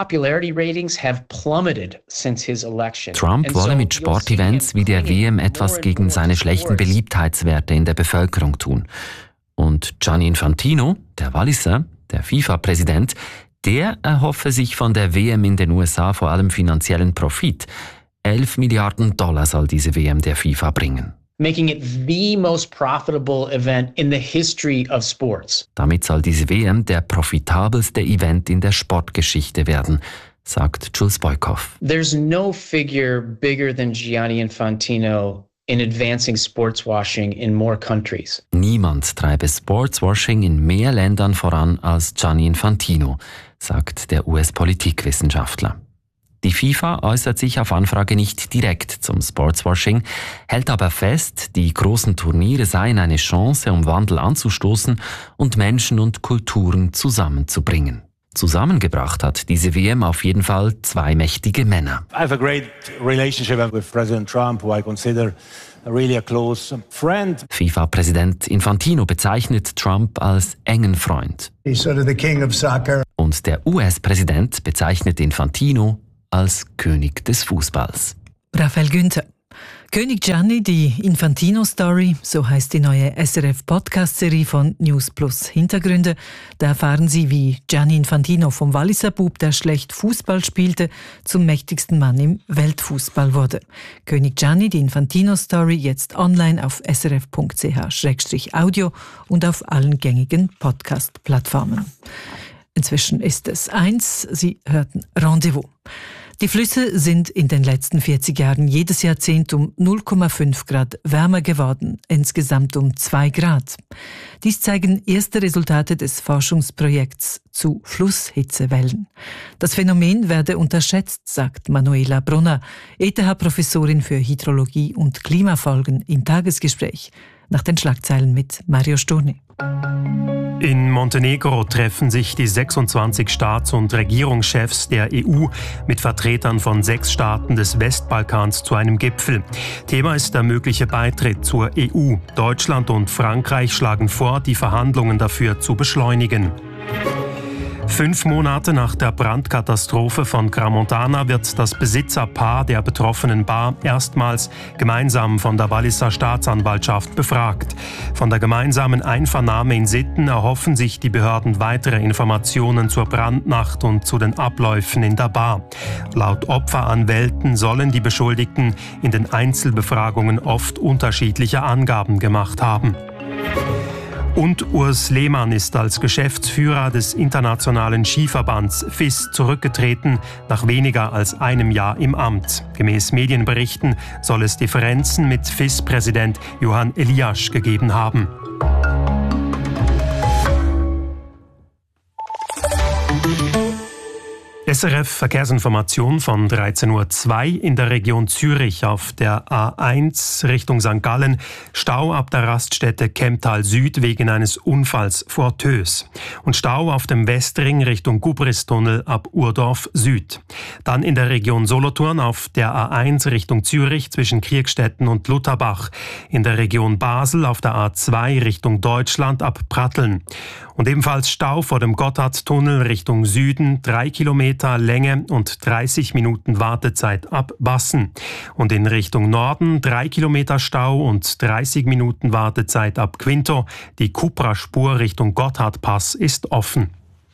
Trump wolle mit Sportevents wie der W M etwas gegen seine schlechten Beliebtheitswerte in der Bevölkerung tun. Und Gianni Infantino, der Walliser, der FIFA-Präsident, der erhoffe sich von der W M in den U S A vor allem finanziellen Profit. elf Milliarden Dollar soll diese W M der FIFA bringen. Making it the most profitable event in the history of sports. Damit soll diese W M der profitabelste Event in der Sportgeschichte werden, sagt Jules Boykoff. There's no figure bigger than Gianni Infantino in advancing sportswashing in more countries. Niemand treibe Sportswashing in mehr Ländern voran als Gianni Infantino, sagt der U S-Politikwissenschaftler. Die FIFA äußert sich auf Anfrage nicht direkt zum Sportswashing, hält aber fest, die großen Turniere seien eine Chance, um Wandel anzustoßen und Menschen und Kulturen zusammenzubringen. Zusammengebracht hat diese W M auf jeden Fall zwei mächtige Männer. I have a great relationship with President Trump, who I consider really a close friend. FIFA-Präsident Infantino bezeichnet Trump als engen Freund. He's sort of the king of soccer. Und der U S-Präsident bezeichnet Infantino als König des Fußballs. Raphael Günther. König Gianni, die Infantino-Story, so heißt die neue S R F-Podcast-Serie von News Plus Hintergründe. Da erfahren Sie, wie Gianni Infantino vom Walliser Bub, der schlecht Fußball spielte, zum mächtigsten Mann im Weltfußball wurde. König Gianni, die Infantino-Story, jetzt online auf s r f punkt c h slash audio und auf allen gängigen Podcast-Plattformen. Inzwischen ist es eins. Sie hörten Rendezvous. Die Flüsse sind in den letzten vierzig Jahren jedes Jahrzehnt um null Komma fünf Grad wärmer geworden, insgesamt um zwei Grad. Dies zeigen erste Resultate des Forschungsprojekts zu Flusshitzewellen. Das Phänomen werde unterschätzt, sagt Manuela Brunner, E T H-Professorin für Hydrologie und Klimafolgen im Tagesgespräch. Nach den Schlagzeilen mit Mario Sturni. In Montenegro treffen sich die sechsundzwanzig Staats- und Regierungschefs der E U mit Vertretern von sechs Staaten des Westbalkans zu einem Gipfel. Thema ist der mögliche Beitritt zur E U. Deutschland und Frankreich schlagen vor, die Verhandlungen dafür zu beschleunigen. Fünf Monate nach der Brandkatastrophe von Crans-Montana wird das Besitzerpaar der betroffenen Bar erstmals gemeinsam von der Walliser Staatsanwaltschaft befragt. Von der gemeinsamen Einvernahme in Sitten erhoffen sich die Behörden weitere Informationen zur Brandnacht und zu den Abläufen in der Bar. Laut Opferanwälten sollen die Beschuldigten in den Einzelbefragungen oft unterschiedliche Angaben gemacht haben. Und Urs Lehmann ist als Geschäftsführer des Internationalen Skiverbands F I S zurückgetreten, nach weniger als einem Jahr im Amt. Gemäß Medienberichten soll es Differenzen mit F I S-Präsident Johann Eliasch gegeben haben. S R F Verkehrsinformation von dreizehn Uhr zwei in der Region Zürich auf der A eins Richtung Sankt Gallen. Stau ab der Raststätte Kemptal Süd wegen eines Unfalls vor Tös. Und Stau auf dem Westring Richtung Gubristunnel ab Urdorf Süd. Dann in der Region Solothurn auf der A eins Richtung Zürich zwischen Kriegstetten und Lutherbach. In der Region Basel auf der A zwei Richtung Deutschland ab Pratteln. Und ebenfalls Stau vor dem Gotthardtunnel Richtung Süden, drei Kilometer Länge und dreißig Minuten Wartezeit ab Bassen. Und in Richtung Norden drei Kilometer Stau und dreißig Minuten Wartezeit ab Quinto. Die Cupra-Spur Richtung Gotthardpass ist offen.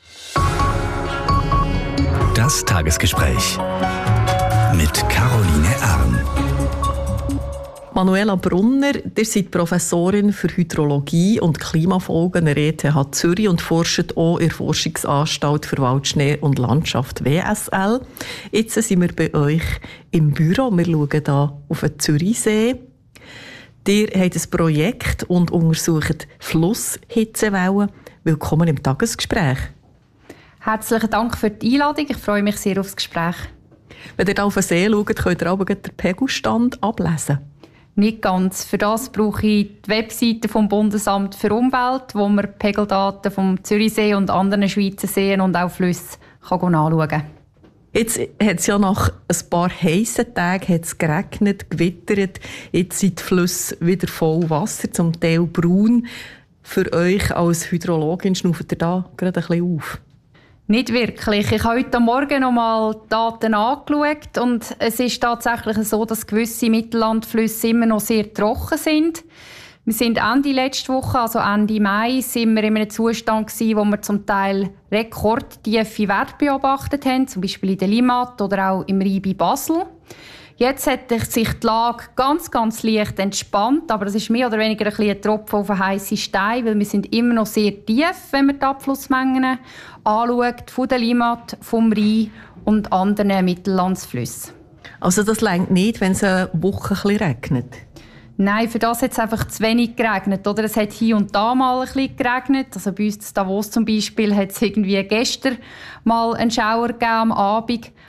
Das Tagesgespräch mit Caroline Arn. Manuela Brunner, ihr seid Professorin für Hydrologie und Klimafolgen der E T H Zürich und forscht auch in der Forschungsanstalt für Wald, Schnee und Landschaft W S L. Jetzt sind wir bei euch im Büro. Wir schauen hier auf den Zürichsee. Ihr habt ein Projekt und untersucht Flusshitzewellen. Willkommen im Tagesgespräch. Herzlichen Dank für die Einladung. Ich freue mich sehr auf das Gespräch. Wenn ihr auf den See schaut, könnt ihr aber den Pegelstand ablesen. Nicht ganz. Für das brauche ich die Webseite vom Bundesamt für Umwelt, wo man Pegeldaten vom Zürichsee und anderen Schweizer Seen und auch Flüsse kann anschauen kann. Jetzt hat es ja nach ein paar heissen Tagen hat's geregnet, gewittert. Jetzt sind die Flüsse wieder voll Wasser, zum Teil braun. Für euch als Hydrologin schnauft ihr da gerade ein bisschen auf? Nicht wirklich. Ich habe heute Morgen noch mal die Daten angeschaut und es ist tatsächlich so, dass gewisse Mittellandflüsse immer noch sehr trocken sind. Wir sind Ende letzte Woche, also Ende Mai, sind wir in einem Zustand gewesen, wo wir zum Teil rekordtiefe Werte beobachtet haben, zum Beispiel in der Limmat oder auch im Rhein bei Basel. Jetzt hat sich die Lage ganz, ganz leicht entspannt, aber das ist mehr oder weniger ein, ein Tropfen auf einen heissen Stein, weil wir sind immer noch sehr tief, wenn man die Abflussmengen anschaut, von der Limmat, vom Rhein und anderen Mittellandsflüssen. Also das reicht nicht, wenn es eine Woche ein bisschen regnet? Nein, für das hat es einfach zu wenig geregnet. Oder es hat hier und da mal ein bisschen geregnet. Also bei uns in Davos zum Beispiel hat es irgendwie gestern mal einen Schauer gegeben am Abend.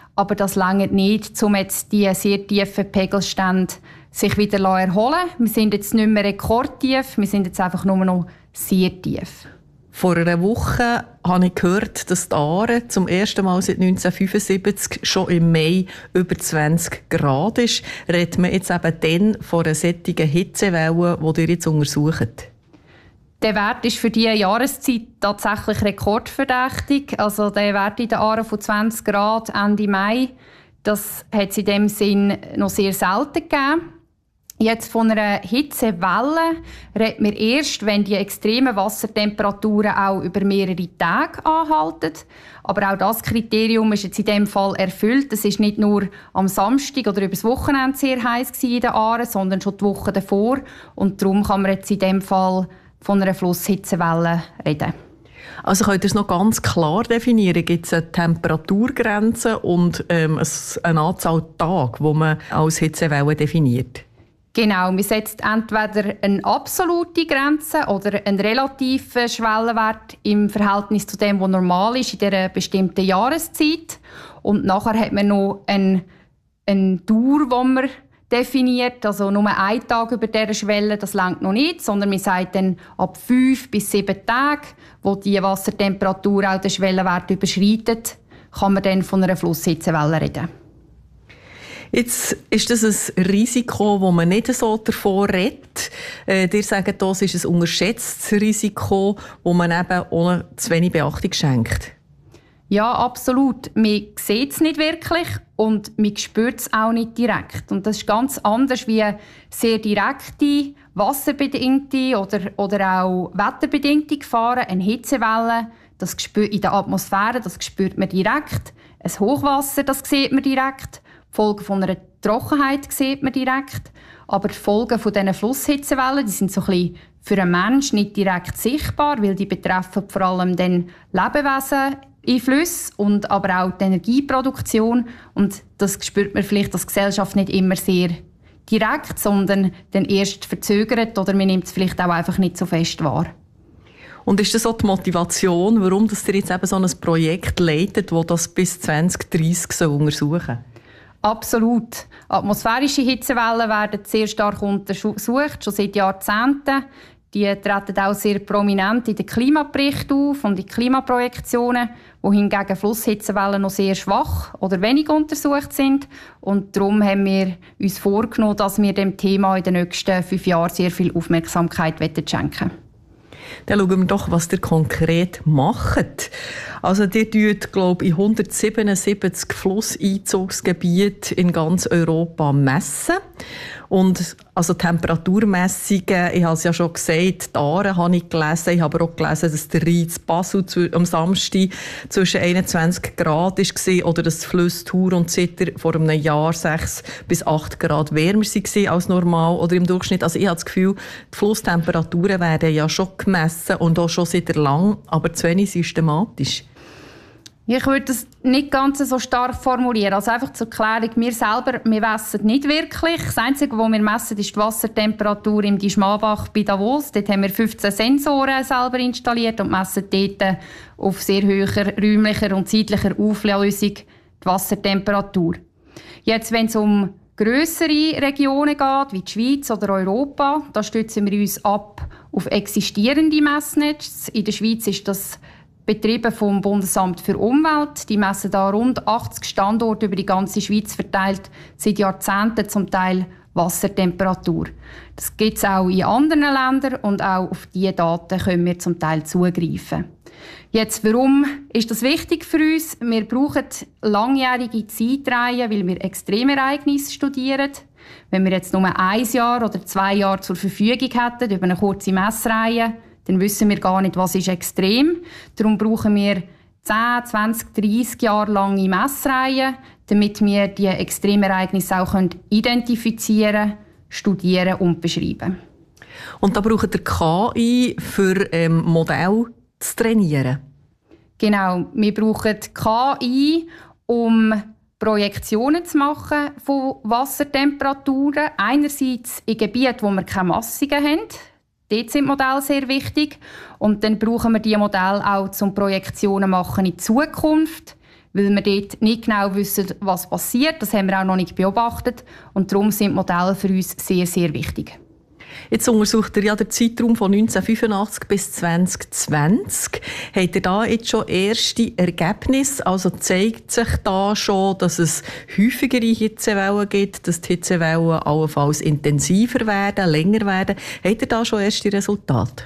Aber das reicht nicht, um jetzt die sehr tiefen Pegelstände sich wieder zu erholen. Wir sind jetzt nicht mehr rekordtief, wir sind jetzt einfach nur noch sehr tief. Vor einer Woche habe ich gehört, dass die Aare zum ersten Mal seit neunzehnhundertfünfundsiebzig schon im Mai über zwanzig Grad ist. Redet man jetzt eben dann von einer solchen Hitzewelle, die ihr jetzt untersucht? Der Wert ist für diese Jahreszeit tatsächlich rekordverdächtig. Also der Wert in den Aaren von zwanzig Grad Ende Mai, das hat es in dem Sinn noch sehr selten gegeben. Jetzt von einer Hitzewelle redet man erst, wenn die extremen Wassertemperaturen auch über mehrere Tage anhalten. Aber auch das Kriterium ist jetzt in dem Fall erfüllt. Es ist nicht nur am Samstag oder übers Wochenende sehr heiß in den Aaren, sondern schon die Woche davor. Und darum kann man jetzt in dem Fall von einer Flusshitzewelle reden. Also könnt ihr es noch ganz klar definieren? Gibt es eine Temperaturgrenze und ähm, eine Anzahl Tage, die man als Hitzewelle definiert? Genau, man setzt entweder eine absolute Grenze oder einen relativen Schwellenwert im Verhältnis zu dem, was normal ist in dieser bestimmten Jahreszeit. Und nachher hat man noch eine, eine Dauer, die man definiert. Also nur ein Tag über dieser Schwelle, das reicht noch nicht, sondern man sagt dann ab fünf bis sieben Tagen, wo die Wassertemperatur auch den Schwellenwert überschreitet, kann man dann von einer Flusshitzewelle reden. Jetzt ist das ein Risiko, das man nicht so davor redet. Äh, ihr sagt, das ist ein unterschätztes Risiko, das man eben ohne zu wenig Beachtung schenkt. Ja, absolut. Man sieht es nicht wirklich und man spürt es auch nicht direkt. Und das ist ganz anders wie sehr direkte, wasserbedingte oder, oder auch wetterbedingte Gefahren. Eine Hitzewelle, das spürt in der Atmosphäre, das spürt man direkt. Ein Hochwasser, das sieht man direkt. Die Folgen von einer Trockenheit sieht man direkt. Aber die Folgen von diesen Flusshitzewellen, die sind so ein bisschen für einen Menschen nicht direkt sichtbar, weil die betreffen vor allem dann Lebewesen in Flüssen und aber auch die Energieproduktion. Und das spürt man vielleicht als Gesellschaft nicht immer sehr direkt, sondern dann erst verzögert oder man nimmt es vielleicht auch einfach nicht so fest wahr. Und ist das auch die Motivation, warum dass ihr jetzt eben so ein Projekt leitet, das das bis zwanzig dreissig untersuchen soll? Absolut. Atmosphärische Hitzewellen werden sehr stark untersucht, schon seit Jahrzehnten. Die treten auch sehr prominent in den Klimaberichten auf und in Klimaprojektionen, wo hingegen Flusshitzewellen noch sehr schwach oder wenig untersucht sind. Und darum haben wir uns vorgenommen, dass wir dem Thema in den nächsten fünf Jahren sehr viel Aufmerksamkeit schenken wollen. Dann schauen wir doch, was ihr konkret macht. Also ihr tut, glaube ich, in hundertsiebenundsiebzig Flusseinzugsgebieten in ganz Europa messen. Und also Temperaturmessungen, ich habe es ja schon gesagt, die Aare habe ich gelesen. Ich habe auch gelesen, dass der Rhein in Basel am Samstag zwischen einundzwanzig Grad war oder dass die Flüsse Thur und Zitter vor einem Jahr sechs bis acht Grad wärmer waren als normal oder im Durchschnitt. Also ich habe das Gefühl, die Flusstemperaturen werden ja schon gemessen und auch schon seit lang, aber zu wenig systematisch. Ich würde das nicht ganz so stark formulieren. Also einfach zur Klärung, wir selber, wir messen nicht wirklich. Das Einzige, was wir messen, ist die Wassertemperatur im Dischmabach bei Davos. Dort haben wir fünfzehn Sensoren selber installiert und messen dort auf sehr hoher räumlicher und zeitlicher Auflösung die Wassertemperatur. Jetzt, wenn es um grössere Regionen geht, wie die Schweiz oder Europa, da stützen wir uns ab auf existierende Messnetze. In der Schweiz ist das betrieben vom Bundesamt für Umwelt. Die messen da rund achtzig Standorte über die ganze Schweiz verteilt, seit Jahrzehnten zum Teil Wassertemperatur. Das gibt es auch in anderen Ländern und auch auf diese Daten können wir zum Teil zugreifen. Jetzt, warum ist das wichtig für uns? Wir brauchen langjährige Zeitreihen, weil wir Extremereignisse studieren. Wenn wir jetzt nur ein Jahr oder zwei Jahre zur Verfügung hätten über eine kurze Messreihe, dann wissen wir gar nicht, was ist extrem. Darum brauchen wir zehn, zwanzig, dreissig Jahre lange Messreihen, damit wir die Extremereignisse auch identifizieren, studieren und beschreiben. Und da braucht ihr K I für ähm, Modell zu trainieren? Genau, wir brauchen K I, um Projektionen zu machen von Wassertemperaturen. Einerseits in Gebieten, wo wir keine Massungen haben. Dort sind Modelle sehr wichtig. Und dann brauchen wir diese Modelle auch zum Projektionen machen in die Zukunft. weil wir dort nicht genau wissen, was passiert. Das haben wir auch noch nicht beobachtet. Und darum sind Modelle für uns sehr, sehr wichtig. Jetzt untersucht ihr ja den Zeitraum von neunzehnhundertfünfundachtzig bis zwanzig zwanzig. Habt ihr da jetzt schon erste Ergebnisse? Also zeigt sich da schon, dass es häufigere Hitzewellen gibt, dass die Hitzewellen allenfalls intensiver werden, länger werden? Habt ihr da schon erste Resultate?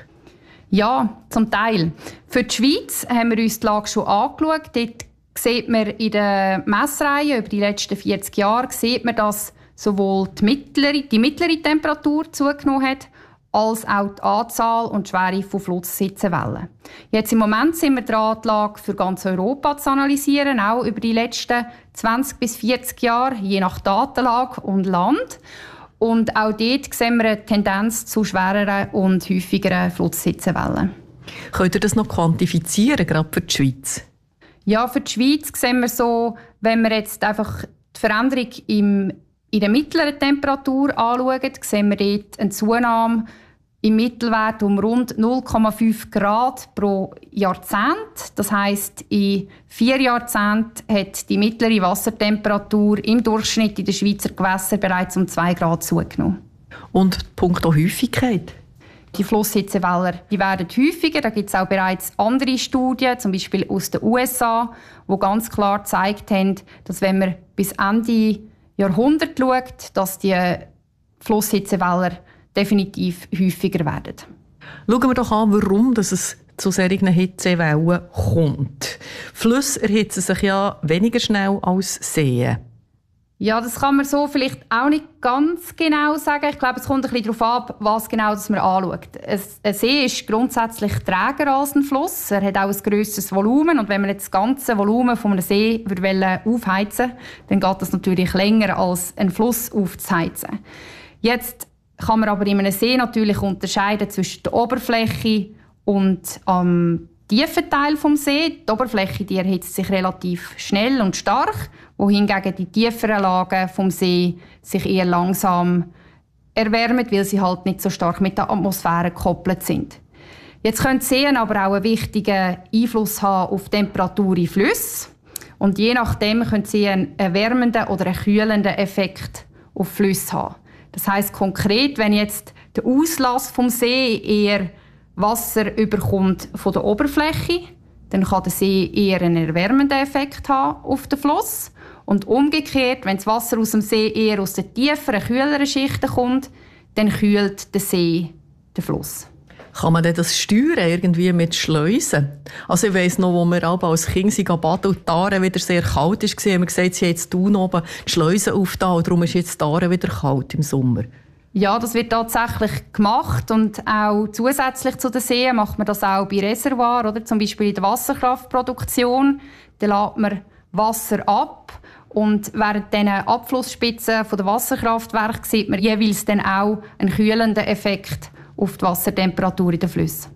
Ja, zum Teil. Für die Schweiz haben wir uns die Lage schon angeschaut. Dort sieht man in der Messreihe über die letzten vierzig Jahre, sieht man, dass sowohl die mittlere, die mittlere Temperatur zugenommen hat, als auch die Anzahl und die Schwere von Flusshitzewellen. Jetzt im Moment sind wir dran, die Lage für ganz Europa zu analysieren, auch über die letzten zwanzig bis vierzig Jahre, je nach Datenlage und Land. Und auch dort sehen wir eine Tendenz zu schwereren und häufigeren Flusshitzewellen. Könnt ihr das noch quantifizieren, gerade für die Schweiz? Ja, für die Schweiz sehen wir so, wenn wir jetzt einfach die Veränderung im in der mittleren Temperatur anschauen, sehen wir dort eine Zunahme im Mittelwert um rund null Komma fünf Grad pro Jahrzehnt. Das heisst, in vier Jahrzehnten hat die mittlere Wassertemperatur im Durchschnitt in den Schweizer Gewässern bereits um zwei Grad zugenommen. Und punkto Häufigkeit? Die Flusshitzewellen die werden häufiger. Da gibt es auch bereits andere Studien, zum Beispiel aus den U S A, die ganz klar gezeigt haben, dass wenn man bis Ende Jahrhundert schaut, dass die Flusshitzewellen definitiv häufiger werden. Schauen wir doch an, warum es zu solchen Hitzewellen kommt. Flüsse erhitzen sich ja weniger schnell als Seen. Ja, das kann man so vielleicht auch nicht ganz genau sagen. Ich glaube, es kommt ein bisschen darauf ab, was genau das man anschaut. Ein See ist grundsätzlich träger als ein Fluss. Er hat auch ein grösseres Volumen. Und wenn man jetzt das ganze Volumen von einem See aufheizen will, dann geht das natürlich länger als ein Fluss aufzuheizen. Jetzt kann man aber in einem See natürlich unterscheiden zwischen der Oberfläche und am tiefen Teil vom See. Die Oberfläche die erhitzt sich relativ schnell und stark, wohingegen die tieferen Lagen vom See sich eher langsam erwärmen, weil sie halt nicht so stark mit der Atmosphäre gekoppelt sind. Jetzt können die Seen aber auch einen wichtigen Einfluss haben auf die Temperatur in Flüssen. Und je nachdem können sie einen erwärmenden oder einen kühlenden Effekt auf Flüsse haben. Das heisst konkret, wenn jetzt der Auslass vom See eher Wasser überkommt von der Oberfläche, dann kann der See eher einen erwärmenden Effekt haben auf den Fluss. Und umgekehrt, wenn das Wasser aus dem See eher aus den tieferen, kühleren Schichten kommt, dann kühlt der See den Fluss. Kann man denn das steuern, irgendwie mit Schleusen? Also ich weiss noch, wo wir alle als Kinder baden und die Aare wieder sehr kalt war, haben wir gesagt, sie haben jetzt Thun oben die Schleusen aufgetan und darum ist jetzt die Aare wieder kalt im Sommer. Ja, das wird tatsächlich gemacht und auch zusätzlich zu den Seen macht man das auch bei Reservoirs, oder zum Beispiel in der Wasserkraftproduktion. Da lädt man Wasser ab und während diesen Abflussspitzen der Wasserkraftwerke sieht man jeweils dann auch einen kühlenden Effekt auf die Wassertemperatur in den Flüssen.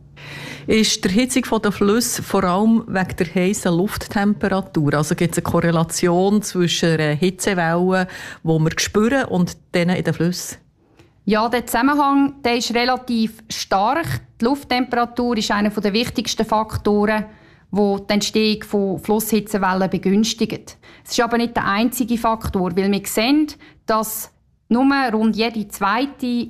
Ist die Erhitzung der Flüsse vor allem wegen der heißen Lufttemperatur? Also gibt es eine Korrelation zwischen Hitzewellen, die wir spüren, und denen in den Flüssen? Ja, der Zusammenhang der ist relativ stark. Die Lufttemperatur ist einer der wichtigsten Faktoren, die die Entstehung von Flusshitzewellen begünstigt. Es ist aber nicht der einzige Faktor, weil wir sehen, dass nur rund jede zweite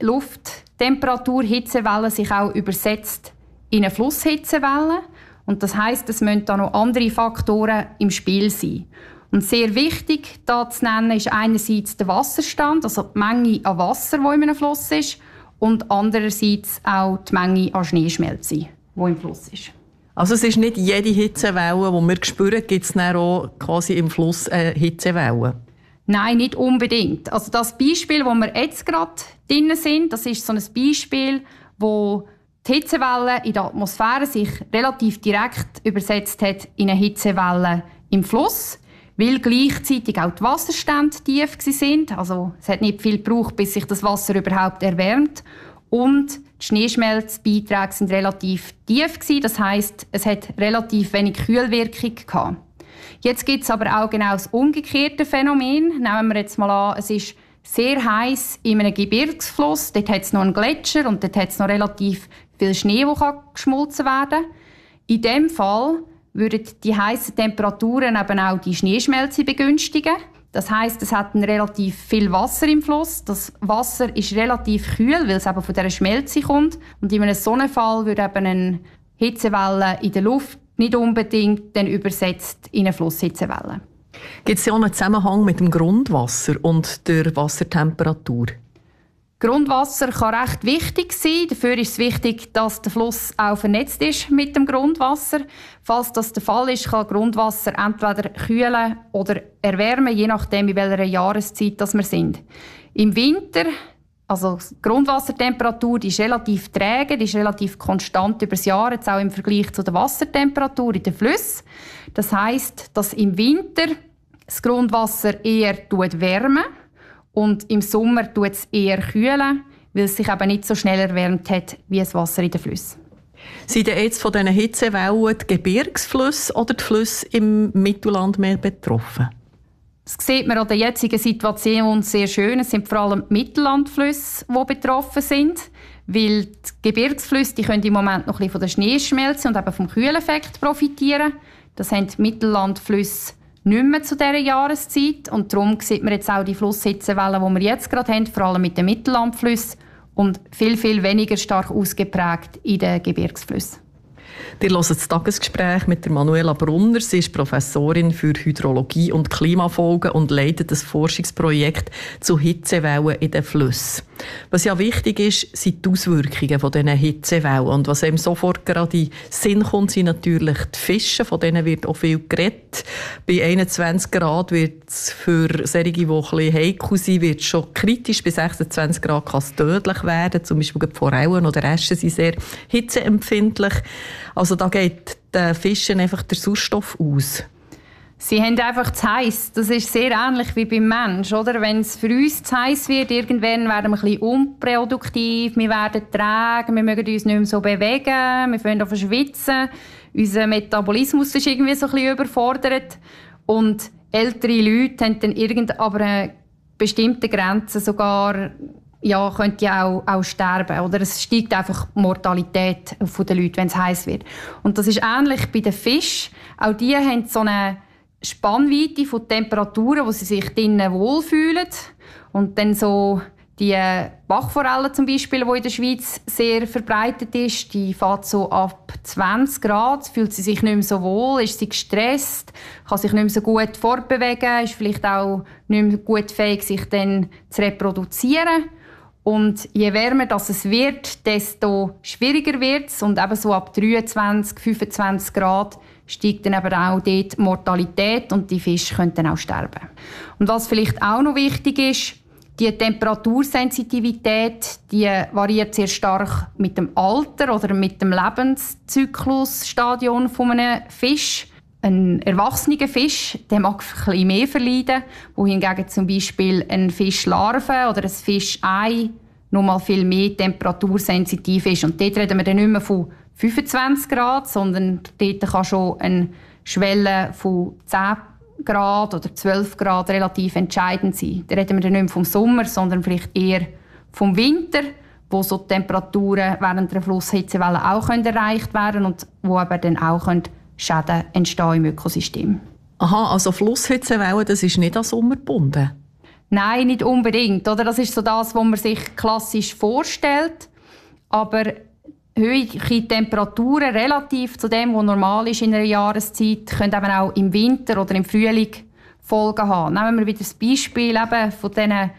Lufttemperatur-Hitzewelle sich auch übersetzt in eine Flusshitzewelle. Und das heisst, es müssen da noch andere Faktoren im Spiel sein. Und sehr wichtig da zu nennen ist einerseits der Wasserstand, also die Menge an Wasser, die in einem Fluss ist, und andererseits auch die Menge an Schneeschmelze, die im Fluss ist. Also es ist nicht jede Hitzewelle, die wir spüren, gibt es dann auch quasi im Fluss äh, Hitzewellen? Nein, nicht unbedingt. Also das Beispiel, wo wir jetzt gerade drin sind, das ist so ein Beispiel, wo die Hitzewelle in der Atmosphäre sich relativ direkt übersetzt hat in eine Hitzewelle im Fluss, weil gleichzeitig auch die Wasserstände tief sind. Also es hat nicht viel gebraucht, bis sich das Wasser überhaupt erwärmt. Und die Schneeschmelzbeiträge sind relativ tief gewesen. Das heisst, es hat relativ wenig Kühlwirkung gehabt. Jetzt gibt es aber auch genau das umgekehrte Phänomen. Nehmen wir jetzt mal an, es ist sehr heiß in einem Gebirgsfluss. Dort hat es noch einen Gletscher und dort hat es noch relativ viel Schnee, der geschmolzen werden kann. In diesem Fall würden die heißen Temperaturen eben auch die Schneeschmelze begünstigen. Das heisst, es hat relativ viel Wasser im Fluss. Das Wasser ist relativ kühl, weil es eben von dieser Schmelze kommt. Und in einem Sonnenfall würde eben eine Hitzewelle in der Luft nicht unbedingt dann übersetzt in eine Flusshitzewelle. Gibt es ja auch einen Zusammenhang mit dem Grundwasser und der Wassertemperatur? Grundwasser kann recht wichtig sein. Dafür ist es wichtig, dass der Fluss auch vernetzt ist mit dem Grundwasser. Falls das der Fall ist, kann Grundwasser entweder kühlen oder erwärmen, je nachdem, in welcher Jahreszeit das wir sind. Im Winter, also die Grundwassertemperatur, die ist relativ träge, die ist relativ konstant über das Jahr, jetzt auch im Vergleich zu der Wassertemperatur in den Flüssen. Das heisst, dass im Winter das Grundwasser eher wärmen und im Sommer tut es eher kühlen, weil es sich eben nicht so schnell erwärmt hat wie das Wasser in den Flüssen. Sind denn jetzt von diesen Hitzewellen die Gebirgsflüsse oder die Flüsse im Mittellandmeer betroffen? Das sieht man an der jetzigen Situation sehr schön. Es sind vor allem die Mittellandflüsse, die betroffen sind, weil die Gebirgsflüsse die können im Moment noch ein bisschen von der Schneeschmelze und eben vom Kühleffekt profitieren. Das haben die Mittellandflüsse nicht mehr zu dieser Jahreszeit. Und darum sieht man jetzt auch die Flusshitzewellen, die wir jetzt gerade haben, vor allem mit den Mittellandflüssen und viel, viel weniger stark ausgeprägt in den Gebirgsflüssen. Ihr hört das Tagesgespräch mit der Manuela Brunner. Sie ist Professorin für Hydrologie und Klimafolgen und leitet das Forschungsprojekt zu Hitzewellen in den Flüssen. Was ja wichtig ist, sind die Auswirkungen von diesen Hitzewellen. Und was einem sofort gerade in den Sinn kommt, sind natürlich die Fische. Von denen wird auch viel geredet. Bei einundzwanzig Grad wird es für solche, die ein bisschen heikel sind, wird schon kritisch. Bei sechsundzwanzig Grad kann es tödlich werden. Zum Beispiel die Forellen oder Äschen sind sehr hitzeempfindlich. Also da geht den Fischen einfach der Sauerstoff aus. Sie haben einfach zu heiß. Das ist sehr ähnlich wie beim Mensch, oder? Wenn es für uns zu heiß wird, irgendwann werden wir ein bisschen unproduktiv, wir werden träge, wir mögen uns nicht mehr so bewegen, wir fangen an zu schwitzen, unser Metabolismus ist irgendwie so ein bisschen überfordert. Und ältere Leute haben dann irgend aber eine bestimmte Grenze sogar, ja, könnte ja auch, auch sterben. Oder es steigt einfach die Mortalität der Leute, wenn es heiß wird. Und das ist ähnlich bei den Fischen. Auch die haben so eine Spannweite von Temperaturen, wo sie sich drinnen wohlfühlen. Und dann so die Bachforelle zum Beispiel, die in der Schweiz sehr verbreitet ist, die fährt so ab zwanzig Grad, fühlt sie sich nicht mehr so wohl, ist sie gestresst, kann sich nicht mehr so gut fortbewegen, ist vielleicht auch nicht mehr gut fähig, sich dann zu reproduzieren. Und je wärmer das es wird, desto schwieriger wird es. Und eben so ab dreiundzwanzig, fünfundzwanzig Grad steigt dann eben auch dort die Mortalität und die Fische können dann auch sterben. Und was vielleicht auch noch wichtig ist, die Temperatursensitivität, die variiert sehr stark mit dem Alter oder mit dem Lebenszyklusstadion von einem Fisch. Ein erwachsener Fisch, der mag ein bisschen mehr verleiden, wohingegen zum Beispiel ein Fischlarve oder ein Fischei noch mal viel mehr temperatursensitiv ist. Und dort reden wir dann nicht mehr von fünfundzwanzig Grad, sondern dort kann schon eine Schwelle von zehn Grad oder zwölf Grad relativ entscheidend sein. Da reden wir dann nicht mehr vom Sommer, sondern vielleicht eher vom Winter, wo so die Temperaturen während der Flusshitzewelle auch erreicht werden und wo eben dann auch Schäden entstehen im Ökosystem. Aha, also Flusshitzewellen, das ist nicht an Sommer gebunden? Nein, nicht unbedingt. Oder? Das ist so das, was man sich klassisch vorstellt. Aber hohe Temperaturen relativ zu dem, was normal ist in einer Jahreszeit, können eben auch im Winter oder im Frühling Folgen haben. Nehmen wir wieder das Beispiel eben von diesen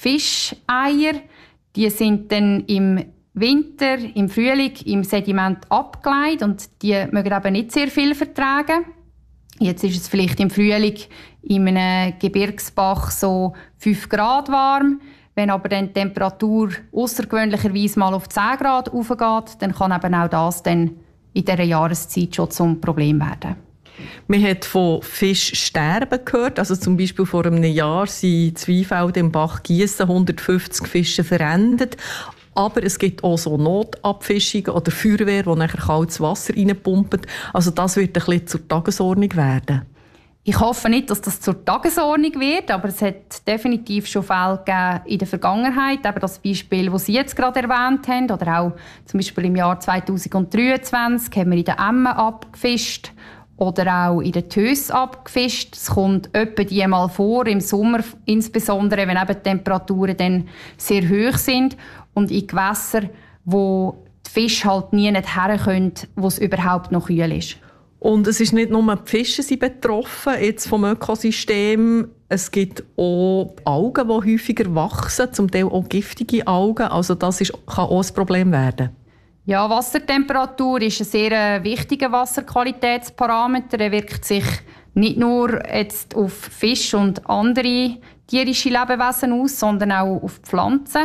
Fischeiern. Die sind dann im Winter, im Frühling im Sediment abgeleitet und die mögen eben nicht sehr viel vertragen. Jetzt ist es vielleicht im Frühling in einem Gebirgsbach so fünf Grad warm. Wenn aber dann die Temperatur außergewöhnlicherweise mal auf zehn Grad hochgeht, dann kann eben auch das dann in dieser Jahreszeit schon zum Problem werden. Man hat von Fischsterben gehört. Also zum Beispiel vor einem Jahr sind in Zweifeld im Bach Giessen hundertfünfzig Fische verendet. Aber es gibt auch so Notabfischungen oder Feuerwehr, die nachher kaltes Wasser reinpumpen. Also das wird ein bisschen zur Tagesordnung werden. Ich hoffe nicht, dass das zur Tagesordnung wird, aber es hat definitiv schon Fälle gegeben in der Vergangenheit. Eben das Beispiel, das Sie jetzt gerade erwähnt haben, oder auch zum Beispiel im Jahr zweitausenddreiundzwanzig haben wir in der Emme abgefischt oder auch in den Tös abgefischt. Es kommt etwa die mal vor, im Sommer insbesondere, wenn eben die Temperaturen dann sehr hoch sind und in Gewässern, wo die Fische halt nie her können, wo es überhaupt noch kühl ist. Und es ist nicht nur die Fische sind betroffen jetzt vom Ökosystem. Es gibt auch Algen, die häufiger wachsen, zum Teil auch giftige Algen. Also das ist, kann auch ein Problem werden. Ja, Wassertemperatur ist ein sehr wichtiger Wasserqualitätsparameter. Er wirkt sich nicht nur jetzt auf Fisch und andere tierische Lebewesen aus, sondern auch auf Pflanzen.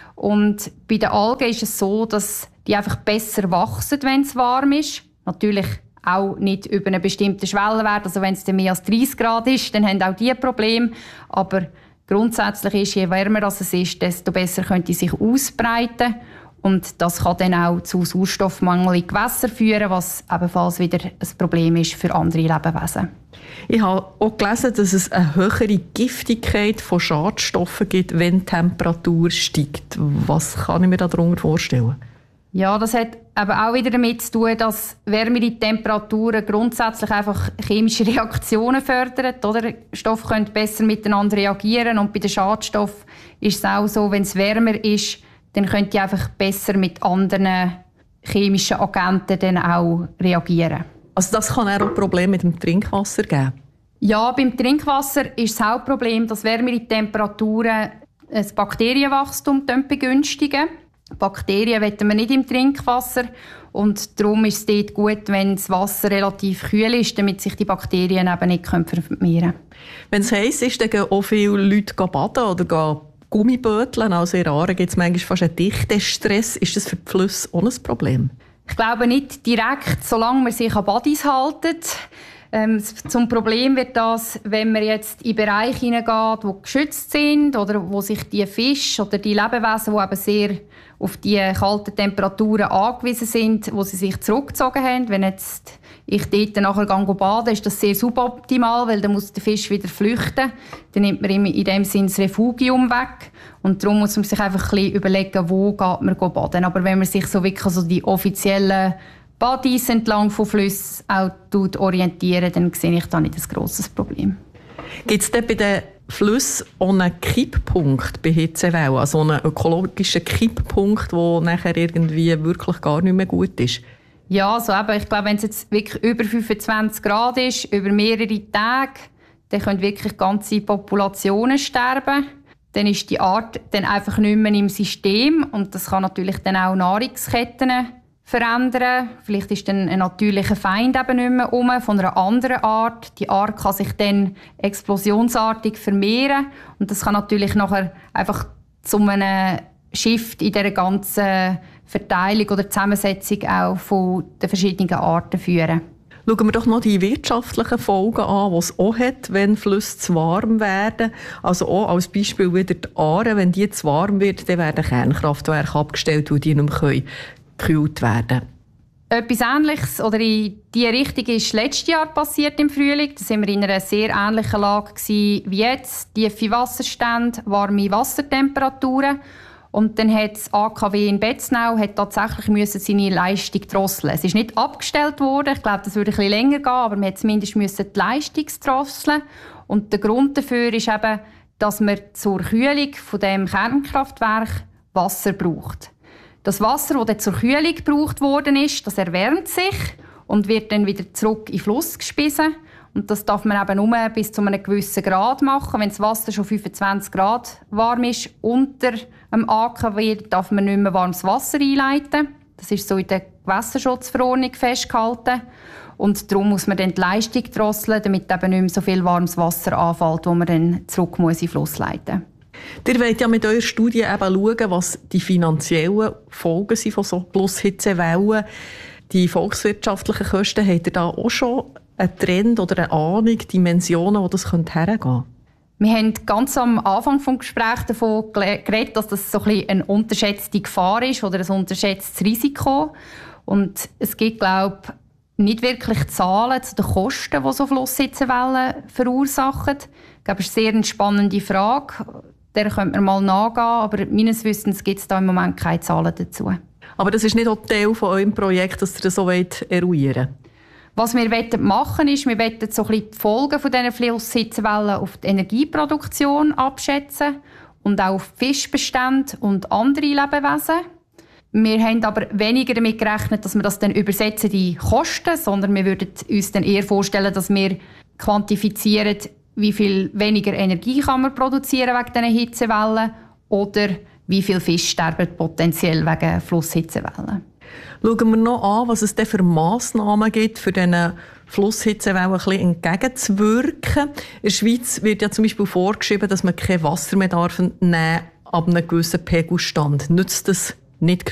Und bei den Algen ist es so, dass die einfach besser wachsen, wenn es warm ist. Natürlich auch nicht über einen bestimmten Schwellenwert. Also wenn es dann mehr als dreißig Grad ist, dann haben auch die Probleme. Aber grundsätzlich ist, je wärmer es ist, desto besser können die sich ausbreiten. Und das kann dann auch zu Sauerstoffmangel in Gewässern führen, was ebenfalls wieder ein Problem ist für andere Lebewesen. Ich habe auch gelesen, dass es eine höhere Giftigkeit von Schadstoffen gibt, wenn die Temperatur steigt. Was kann ich mir darunter vorstellen? Ja, das hat aber auch wieder damit zu tun, dass wärmere Temperaturen grundsätzlich einfach chemische Reaktionen fördern. Oder? Stoffe können besser miteinander reagieren. Und bei den Schadstoffen ist es auch so, wenn es wärmer ist, dann können die einfach besser mit anderen chemischen Agenten dann auch reagieren. Also das kann auch Probleme mit dem Trinkwasser geben? Ja, beim Trinkwasser ist das Hauptproblem, dass wärmere Temperaturen das Bakterienwachstum begünstigen. Bakterien wollen wir nicht im Trinkwasser und darum ist es dort gut, wenn das Wasser relativ kühl ist, damit sich die Bakterien eben nicht vermehren können. Wenn es heiß ist, dann gehen auch viele Leute baden oder gehen Gummiböteln. Also in Aare gibt es manchmal fast einen Dichtestress. Ist das für die Flüsse auch ein Problem? Ich glaube nicht direkt, solange man sich an Badis hält. Ähm, zum Problem wird das, wenn man jetzt in Bereiche hineingeht, die geschützt sind oder wo sich die Fische oder die Lebewesen, die eben sehr auf die kalten Temperaturen angewiesen sind, wo sie sich zurückgezogen haben. Wenn jetzt ich dort nachher baden gehe, ist das sehr suboptimal, weil dann muss der Fisch wieder flüchten. Dann nimmt man in dem Sinne das Refugium weg. Und darum muss man sich einfach ein bisschen überlegen, wo geht man baden. Aber wenn man sich so wirklich so die offiziellen Badis entlang von Flüssen auch orientieren, dann sehe ich da nicht ein grosses Problem. Gibt es denn bei den Flüssen auch einen Kipppunkt bei Hitzewellen, also einen ökologischen Kipppunkt, der nachher irgendwie wirklich gar nicht mehr gut ist? Ja, also eben, ich glaube, wenn es jetzt wirklich über fünfundzwanzig Grad ist, über mehrere Tage, dann können wirklich ganze Populationen sterben. Dann ist die Art dann einfach nicht mehr im System und das kann natürlich dann auch Nahrungsketten verändern. Vielleicht ist dann ein natürlicher Feind eben nicht mehr um, von einer anderen Art. Die Art kann sich dann explosionsartig vermehren und das kann natürlich nachher einfach zu einem Shift in dieser ganzen Verteilung oder Zusammensetzung auch von den verschiedenen Arten führen. Schauen wir doch noch die wirtschaftlichen Folgen an, die es auch hat, wenn Flüsse zu warm werden. Also auch als Beispiel wieder die Aare, wenn die zu warm wird, dann werden Kernkraftwerke abgestellt, weil die nicht mehr gekühlt werden können. Etwas Ähnliches oder in diese Richtung ist letztes Jahr passiert im Frühling. Da waren wir in einer sehr ähnlichen Lage wie jetzt. Tiefe Wasserstände, warme Wassertemperaturen. Und dann hat das A K W in Betznau hat tatsächlich müssen seine Leistung drosseln. Es ist nicht abgestellt worden. Ich glaube, das würde ein bisschen länger gehen, aber man hat zumindest müssen die Leistung drosseln. Und der Grund dafür ist eben, dass man zur Kühlung von dem Kernkraftwerk Wasser braucht. Das Wasser, das zur Kühlung gebraucht worden ist, das erwärmt sich und wird dann wieder zurück in den Fluss gespissen. Und das darf man eben nur bis zu einem gewissen Grad machen. Wenn das Wasser schon fünfundzwanzig Grad warm ist, unter dem A K W, darf man nicht mehr warmes Wasser einleiten. Das ist so in der Gewässerschutzverordnung festgehalten. Und darum muss man dann die Leistung drosseln, damit eben nicht mehr so viel warmes Wasser anfällt, das man dann zurück muss in den Fluss leiten muss. Ihr wollt ja mit eurer Studie eben schauen, was die finanziellen Folgen sind von so Plus-Hitzewellen. Die volkswirtschaftlichen Kosten, habt ihr da auch schon einen Trend oder eine Ahnung, Dimensionen, wo das hergehen könnte? Wir haben ganz am Anfang des Gesprächs davon geredet, dass das so ein bisschen eine unterschätzte Gefahr ist oder ein unterschätztes Risiko. Und es gibt, glaube ich, nicht wirklich Zahlen zu den Kosten, die so Flusshitzewellen verursachen. Ich glaube, das ist eine sehr spannende Frage. Der könnte man mal nachgehen, aber meines Wissens gibt es da im Moment keine Zahlen dazu. Aber das ist nicht auch Teil von eurem Projekt, dass ihr das so eruieren wollt? Was wir machen wollen, ist, wir wollen so ein bisschen die Folgen von diesen Flusshitzewellen auf die Energieproduktion abschätzen und auch auf Fischbestände und andere Lebewesen. Wir haben aber weniger damit gerechnet, dass wir das dann übersetzen in Kosten, sondern wir würden uns dann eher vorstellen, dass wir quantifizieren, wie viel weniger Energie kann man produzieren wegen diesen Hitzewellen oder wie viel Fisch sterben potenziell wegen Flusshitzewellen. Schauen wir noch an, was es denn für Massnahmen gibt, für diesen Flusshitzewellen ein bisschen entgegenzuwirken. In der Schweiz wird ja zum Beispiel vorgeschrieben, dass man kein Wasser mehr darf nehmen ab einem gewissen Pegelstand. Nützt das nicht